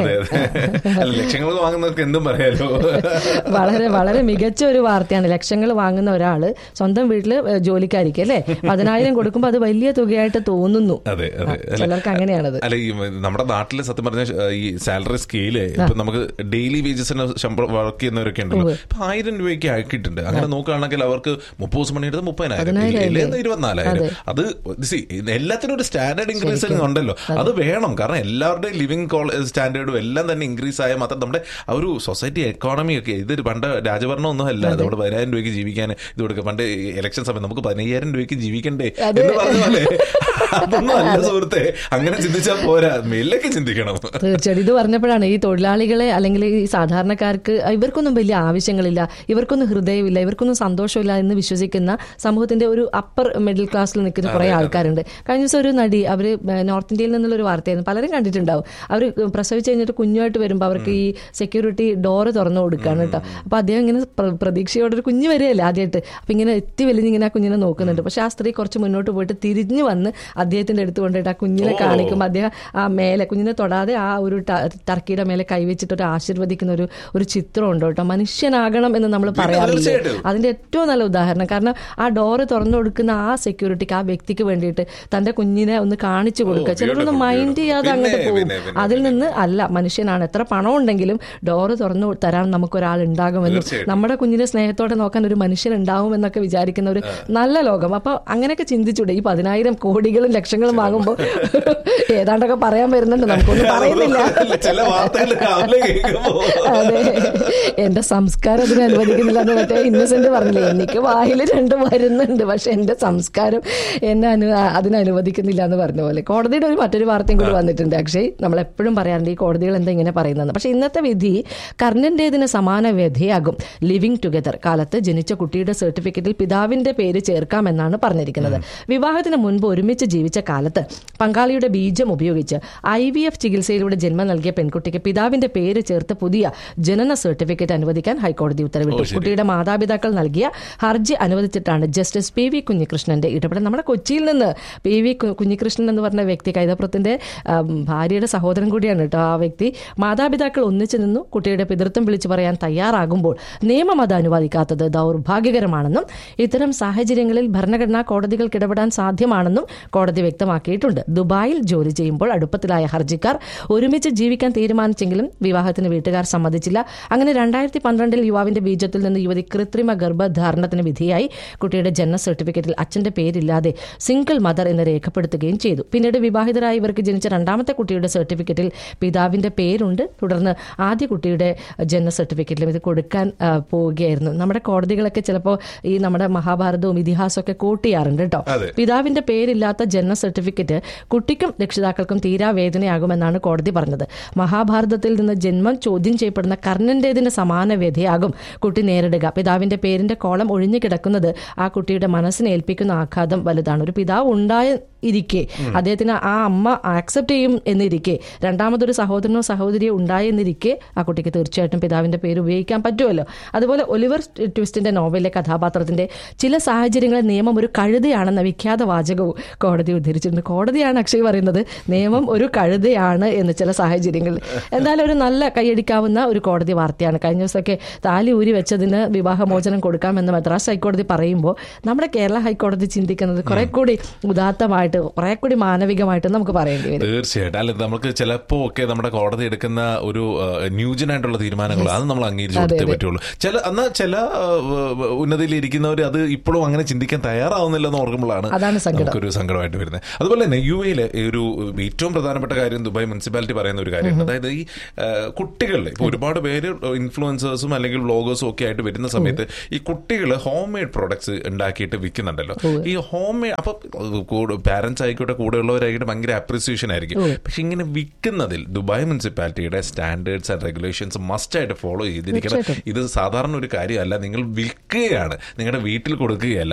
ലക്ഷങ്ങൾ വാങ്ങുന്നവർക്ക് എന്തും പറയാലോ. വളരെ വളരെ മികച്ച ഒരു വാർത്തയാണ്. ലക്ഷങ്ങൾ വാങ്ങുന്ന ഒരാള് സ്വന്തം വീട്ടില് ജോലിക്കായിരിക്കും അല്ലെ, പതിനായിരം കൊടുക്കുമ്പോൾ അത് വലിയ തുകയായിട്ട് തോന്നുന്നു. അതെ അതെ, ചിലർക്ക് അങ്ങനെയാണത്. അല്ല, ഈ നമ്മുടെ നാട്ടില് സത്യം പറഞ്ഞ ഈ സാലറി സ്കെയില് ഇപ്പൊ നമുക്ക് ഡെയിലി വേജസിന് ശമ്പളം വർക്ക് ചെയ്യുന്നവരൊക്കെ ഉണ്ടല്ലോ, ഇപ്പൊ ആയിരം രൂപയ്ക്ക് ആക്കിയിട്ടുണ്ട്. അങ്ങനെ നോക്കുകയാണെങ്കിൽ അവർക്ക് മുപ്പത് ദിവസം പണി എടുത്ത് മുപ്പതിനായിരം ഇരുപത്തിനാലായിരം. അത് എല്ലാത്തിനും ഒരു സ്റ്റാൻഡേർഡ് ഇൻക്രീസ് ഉണ്ടല്ലോ, അത് വേണം. കാരണം എല്ലാവരുടെയും ലിവിംഗ് സ്റ്റാൻഡേർഡും എല്ലാം തന്നെ ഇൻക്രീസ് ആയാൽ മാത്രം നമ്മുടെ ആ ഒരു സൊസൈറ്റി എക്കോണമി ഒക്കെ, ഇത് പണ്ട് രാജഭരണം ഒന്നും അല്ല നമ്മുടെ പതിനായിരം രൂപയ്ക്ക് ജീവിക്കാൻ ഇത് കൊടുക്കുക. പണ്ട് ഇലക്ഷൻ സമയം നമുക്ക് പതിനയ്യായിരം രൂപയ്ക്ക് ജീവിക്കണ്ടേ എന്ന് പറഞ്ഞ പോലെ അതൊന്നും അല്ല സുഹൃത്തെ. അങ്ങനെ ചിന്തിച്ചാൽ പോരാ, മേലിലേക്ക് ചിന്തിക്കണം. തീർച്ചയായിട്ടും. ഇത് പറഞ്ഞപ്പോഴാണ് ഈ തൊഴിലാളികളെ അല്ലെങ്കിൽ ഈ സാധാരണക്കാർക്ക് ഇവർക്കൊന്നും വലിയ ആവശ്യങ്ങളില്ല, ഇവർക്കൊന്നും ഹൃദയമില്ല, ഇവർക്കൊന്നും സന്തോഷമില്ല എന്ന് വിശ്വസിക്കുന്ന സമൂഹത്തിന്റെ ഒരു അപ്പർ മിഡിൽ ക്ലാസ്സിൽ നിൽക്കുന്ന കുറെ ആൾക്കാരുണ്ട്. കഴിഞ്ഞ ദിവസം ഒരു നടി, അവർ നോർത്ത് ഇന്ത്യയിൽ നിന്നുള്ള ഒരു വാർത്തയായിരുന്നു, പലരും കണ്ടിട്ടുണ്ടാവും. അവർ പ്രസവിച്ച് കഴിഞ്ഞിട്ട് കുഞ്ഞുമായിട്ട് വരുമ്പോൾ അവർക്ക് ഈ സെക്യൂരിറ്റി ഡോറ് തുറന്നു കൊടുക്കുകയാണ് കേട്ടോ. അപ്പൊ അദ്ദേഹം ഇങ്ങനെ പ്രതീക്ഷയോടെ ഒരു കുഞ്ഞ് വരികയല്ലേ ആദ്യമായിട്ട്, അപ്പൊ ഇങ്ങനെ എത്തി വലിഞ്ഞിങ്ങനെ ആ കുഞ്ഞിനെ നോക്കുന്നുണ്ട്. പക്ഷെ ആ സ്ത്രീ കുറച്ച് മുന്നോട്ട് പോയിട്ട് തിരിഞ്ഞു വന്ന് അദ്ദേഹത്തിന്റെ അടുത്ത് കൊണ്ടിട്ട് ആ കുഞ്ഞിനെ കാണിക്കുമ്പോൾ അദ്ദേഹം ആ മേലെ കുഞ്ഞിനെ തൊടാതെ ആ ഒരു ടർക്കിയുടെ മേലെ കൈവച്ചിട്ട് ഒരു ആശീർവദിക്കുന്ന ഒരു ഒരു ചിത്രം ഉണ്ട് കേട്ടോ. മനുഷ്യനാകണം എന്ന് നമ്മൾ പറയാറില്ലേ, അതിന്റെ ഏറ്റവും നല്ല ഉദാഹരണം. കാരണം ആ ഡോറ് തുറന്നു കൊടുക്കുന്ന ആ സെക്യൂരിറ്റിക്ക്, ആ വ്യക്തിക്ക് വേണ്ടിയിട്ട് തന്റെ കുഞ്ഞിനെ ഒന്ന് കാണിച്ചു കൊടുക്കുക. ചിലരൊന്നും മൈൻഡ് ചെയ്യാതെ അങ്ങോട്ട് പോകും. അതിൽ നിന്ന് അല്ല, മനുഷ്യനാണ്, എത്ര പണം ഉണ്ടെങ്കിലും ഡോറ് തുറന്നു തരാൻ നമുക്കൊരാൾ ഉണ്ടാകുമെന്നും നമ്മുടെ കുഞ്ഞിനെ സ്നേഹത്തോടെ നോക്കാൻ ഒരു മനുഷ്യൻ ഉണ്ടാവും എന്നൊക്കെ വിചാരിക്കുന്ന ഒരു നല്ല ലോകം. അപ്പൊ അങ്ങനെയൊക്കെ ചിന്തിച്ചൂടെ? ഈ പതിനായിരം കോടികളും ലക്ഷങ്ങളും വാങ്ങുമ്പോൾ ഏതാണ്ടൊക്കെ പറയാൻ വരുന്നുണ്ട്, നമുക്കൊന്നും പറയുന്നില്ല. അതെ, എന്റെ സംസ്കാരം അതിന് അനുവദിക്കുന്നില്ല എന്ന് മറ്റേ ഇന്നസെന്റ് പറഞ്ഞില്ലേ, എനിക്ക് വായിൽ രണ്ട് വരുന്നുണ്ട്, പക്ഷെ എന്റെ സംസ്കാരം എന്നെ അനു അതിന് അനുവദിക്കുന്നില്ല എന്ന് പറഞ്ഞ പോലെ. കോടതിയുടെ ഒരു മറ്റൊരു വാർത്തയും കൂടി വന്നിട്ടുണ്ട്. അക്ഷയ്, നമ്മൾ എപ്പോഴും പറയാറുണ്ട് ഈ കോടതികൾ എന്താ ഇങ്ങനെ പറയുന്നത്. പക്ഷെ ഇന്നത്തെ വിധി കർണന്റേതിന് സമാന വ്യഥയാകും. ലിവിംഗ് ടുഗദർ കാലത്ത് ജനിച്ച കുട്ടിയുടെ സർട്ടിഫിക്കറ്റിൽ പിതാവിന്റെ പേര് ചേർക്കാമെന്നാണ് പറഞ്ഞിരിക്കുന്നത്. വിവാഹത്തിന് മുൻപ് ഒരുമിച്ച് ജീവിച്ച കാലത്ത് പങ്കാളിയുടെ ബീജം ഉപയോഗിച്ച് ഐ വി എഫ് ചികിത്സയിലൂടെ ജന്മം നൽകിയ പെൺകുട്ടിക്ക് പിതാവിന്റെ പേര് ചേർത്ത് പുതിയ ജനന സർട്ടിഫിക്കറ്റ് അനുവദിക്കാൻ ഹൈക്കോടതി ഉത്തരവിട്ടു. കുട്ടിയുടെ മാതാപിതാക്കൾ നൽകിയ ഹർജി അനുവദിച്ചിട്ടാണ് ജസ്റ്റിസ് പി വി കുഞ്ഞികൃഷ്ണന്റെ ഇടപെടൽ. നമ്മുടെ കൊച്ചിയിൽ നിന്ന് പി വി കുഞ്ഞികൃഷ്ണൻ എന്ന് പറഞ്ഞ വ്യക്തി, കൈതപ്രത്തിന്റെ ഭാര്യയുടെ സഹോദരൻ കൂടിയാണ് കേട്ടോ ആ വ്യക്തി. മാതാപിതാക്കൾ ഒന്നിച്ചു നിന്നു കുട്ടിയുടെ പിതൃത്വം വിളിച്ചു പറയാൻ തയ്യാറാകുമ്പോൾ നിയമം അത് അനുവദിക്കാത്തത് ദൗർഭാഗ്യകരമാണെന്നും ഇത്തരം സാഹചര്യങ്ങളിൽ ഭരണഘടനാ കോടതികൾക്ക് ഇടപെടാൻ സാധ്യമാണെന്നും കോടതി വ്യക്തമാക്കിയിട്ടുണ്ട്. ദുബായിൽ ജോലി ചെയ്യുമ്പോൾ അടുപ്പത്തിലായ ഹർജിക്കാർ ഒരുമിച്ച് ജീവിക്കാൻ തീരുമാനിച്ചെങ്കിലും വിവാഹത്തിന് വീട്ടുകാർ സമ്മതിച്ചില്ല. അങ്ങനെ രണ്ടായിരത്തി പന്ത്രണ്ടിൽ യുവാവിന്റെ ബീജത്തിൽ നിന്ന് യുവതി കൃത്രിമ ഗർഭധാരണത്തിന് വിധിയായി. കുട്ടിയുടെ ജനന സർട്ടിഫിക്കറ്റിൽ അച്ഛന്റെ പേരില്ലാതെ സിംഗിൾ മദർ എന്ന് രേഖപ്പെടുത്തുകയും ചെയ്തു. പിന്നീട് വിവാഹിതരായ ഇവർക്ക് ജനിച്ച രണ്ടാമത്തെ കുട്ടിയുടെ സർട്ടിഫിക്കറ്റിൽ പിതാവിന്റെ പേരുണ്ട്. തുടർന്ന് ആദ്യ കുട്ടിയുടെ ജനന സർട്ടിഫിക്കറ്റിലും ഇത് കൊടുക്കാൻ പോവുകയായിരുന്നു. നമ്മുടെ കോടതികളൊക്കെ ചിലപ്പോൾ ഈ നമ്മുടെ മഹാഭാരതവും ഇതിഹാസമൊക്കെ കൂട്ടിയാറുണ്ട് കേട്ടോ. പിതാവിന്റെ പേരില്ലാത്ത ജനന സർട്ടിഫിക്കറ്റ് കുട്ടിക്കും രക്ഷിതാക്കൾക്കും തീരാ വേദനയാകുമെന്നാണ് കോടതി പറഞ്ഞത്. മഹാഭാരതത്തിൽ നിന്ന് ജന്മം ചോദ്യം ചെയ്യപ്പെടുന്ന കർണന്റേതിന് സമാന വ്യഥയാകും കുട്ടി നേരിടുക. പിതാവിന്റെ പേരിന്റെ കോളം ഒഴിഞ്ഞു കിടക്കുന്നത് ആ കുട്ടിയുടെ മനസ്സിനെ ഏൽപ്പിക്കുന്ന ആഘാതം വലുതാണ്. ഒരു പിതാവ് ഉണ്ടായ ഇരിക്കെ അദ്ദേഹത്തിന് ആ അമ്മ ആക്സെപ്റ്റ് ചെയ്യും എന്നിരിക്കെ, രണ്ടാമതൊരു സഹോദരനോ സഹോദരിയോ ഉണ്ടായെന്നിരിക്കെ ആ കുട്ടിക്ക് തീർച്ചയായിട്ടും പിതാവിന്റെ പേര് ഉപയോഗിക്കാൻ പറ്റുമല്ലോ. അതുപോലെ ഒലിവർ ട്വിസ്റ്റിന്റെ നോവലിലെ കഥാപാത്രത്തിന്റെ ചില സാഹചര്യങ്ങളിൽ നിയമം ഒരു കഴുതയാണെന്ന വിഖ്യാത വാചകവും കോടതി ഉദ്ധരിച്ചിട്ടുണ്ട്. കോടതിയാണ് അക്ഷയ് പറയുന്നത് നിയമം ഒരു കഴുതയാണ് എന്ന് ചില സാഹചര്യങ്ങളിൽ. എന്തായാലും ഒരു നല്ല കൈയടിക്കാവുന്ന ഒരു കോടതി വാർത്തയാണ്. കഴിഞ്ഞ ദിവസമൊക്കെ താലി ഊരി വെച്ചതിന് വിവാഹമോചനം കൊടുക്കാമെന്ന് മദ്രാസ് ഹൈക്കോടതി പറയുമ്പോൾ നമ്മുടെ കേരള ഹൈക്കോടതി ചിന്തിക്കുന്നത് കുറെ കൂടി ഉദാത്തമായിട്ട്, കുറെ കൂടി മാനവികമായിട്ട് നമുക്ക് പറയേണ്ടി വരും. തീർച്ചയായിട്ടും. അല്ല, നമുക്ക് ചിലപ്പോ ഒക്കെ നമ്മുടെ കോടതി എടുക്കുന്ന ഒരു ന്യൂജനായിട്ടുള്ള തീരുമാനങ്ങൾ അത് നമ്മൾ അംഗീകരിച്ചു കൊടുത്തേ പറ്റുള്ളൂ. ചില എന്നാൽ ചില ഉന്നതിയിൽ ഇരിക്കുന്നവർ അത് ഇപ്പോഴും അങ്ങനെ ചിന്തിക്കാൻ തയ്യാറാവുന്നില്ലെന്ന് ഓർക്കുമ്പോഴാണ് നമുക്കൊരു സങ്കടമായിട്ട് വരുന്നത്. അതുപോലെ തന്നെ യു എയിലെ ഒരു ഏറ്റവും പ്രധാനപ്പെട്ട കാര്യം ദുബായ് മുനിസിപ്പാലിറ്റി പറയുന്ന ഒരു കാര്യമാണ്. അതായത് ഈ കുട്ടികളിൽ ഇപ്പോൾ ഒരുപാട് പേര് ഇൻഫ്ലുവൻസേഴ്സും അല്ലെങ്കിൽ വ്ളോഗേഴ്സും ഒക്കെ ആയിട്ട് വരുന്ന സമയത്ത് ഈ കുട്ടികൾ ഹോം മെയ്ഡ് പ്രോഡക്ട്സ് ഉണ്ടാക്കിയിട്ട് വിൽക്കുന്നുണ്ടല്ലോ. ഈ ഹോം മെയ്ഡ് അപ്പൊ പാരന്റ്സ് ആയിക്കോട്ടെ കൂടെയുള്ളവരായിക്കോട്ടെ ഭയങ്കര അപ്രിസിയേഷൻ ആയിരിക്കും. പക്ഷെ ഇങ്ങനെ വിൽക്കുന്നതിൽ Dubai മുനിസിപ്പാലിറ്റിയുടെ standards and regulations must ആയിട്ട് ഫോളോ ചെയ്തിരിക്കണം. ഇത് സാധാരണ ഒരു കാര്യമല്ല. നിങ്ങൾ വിൽക്കുകയാണ്, നിങ്ങളുടെ വീട്ടിൽ കൊടുക്കുകയല്ല.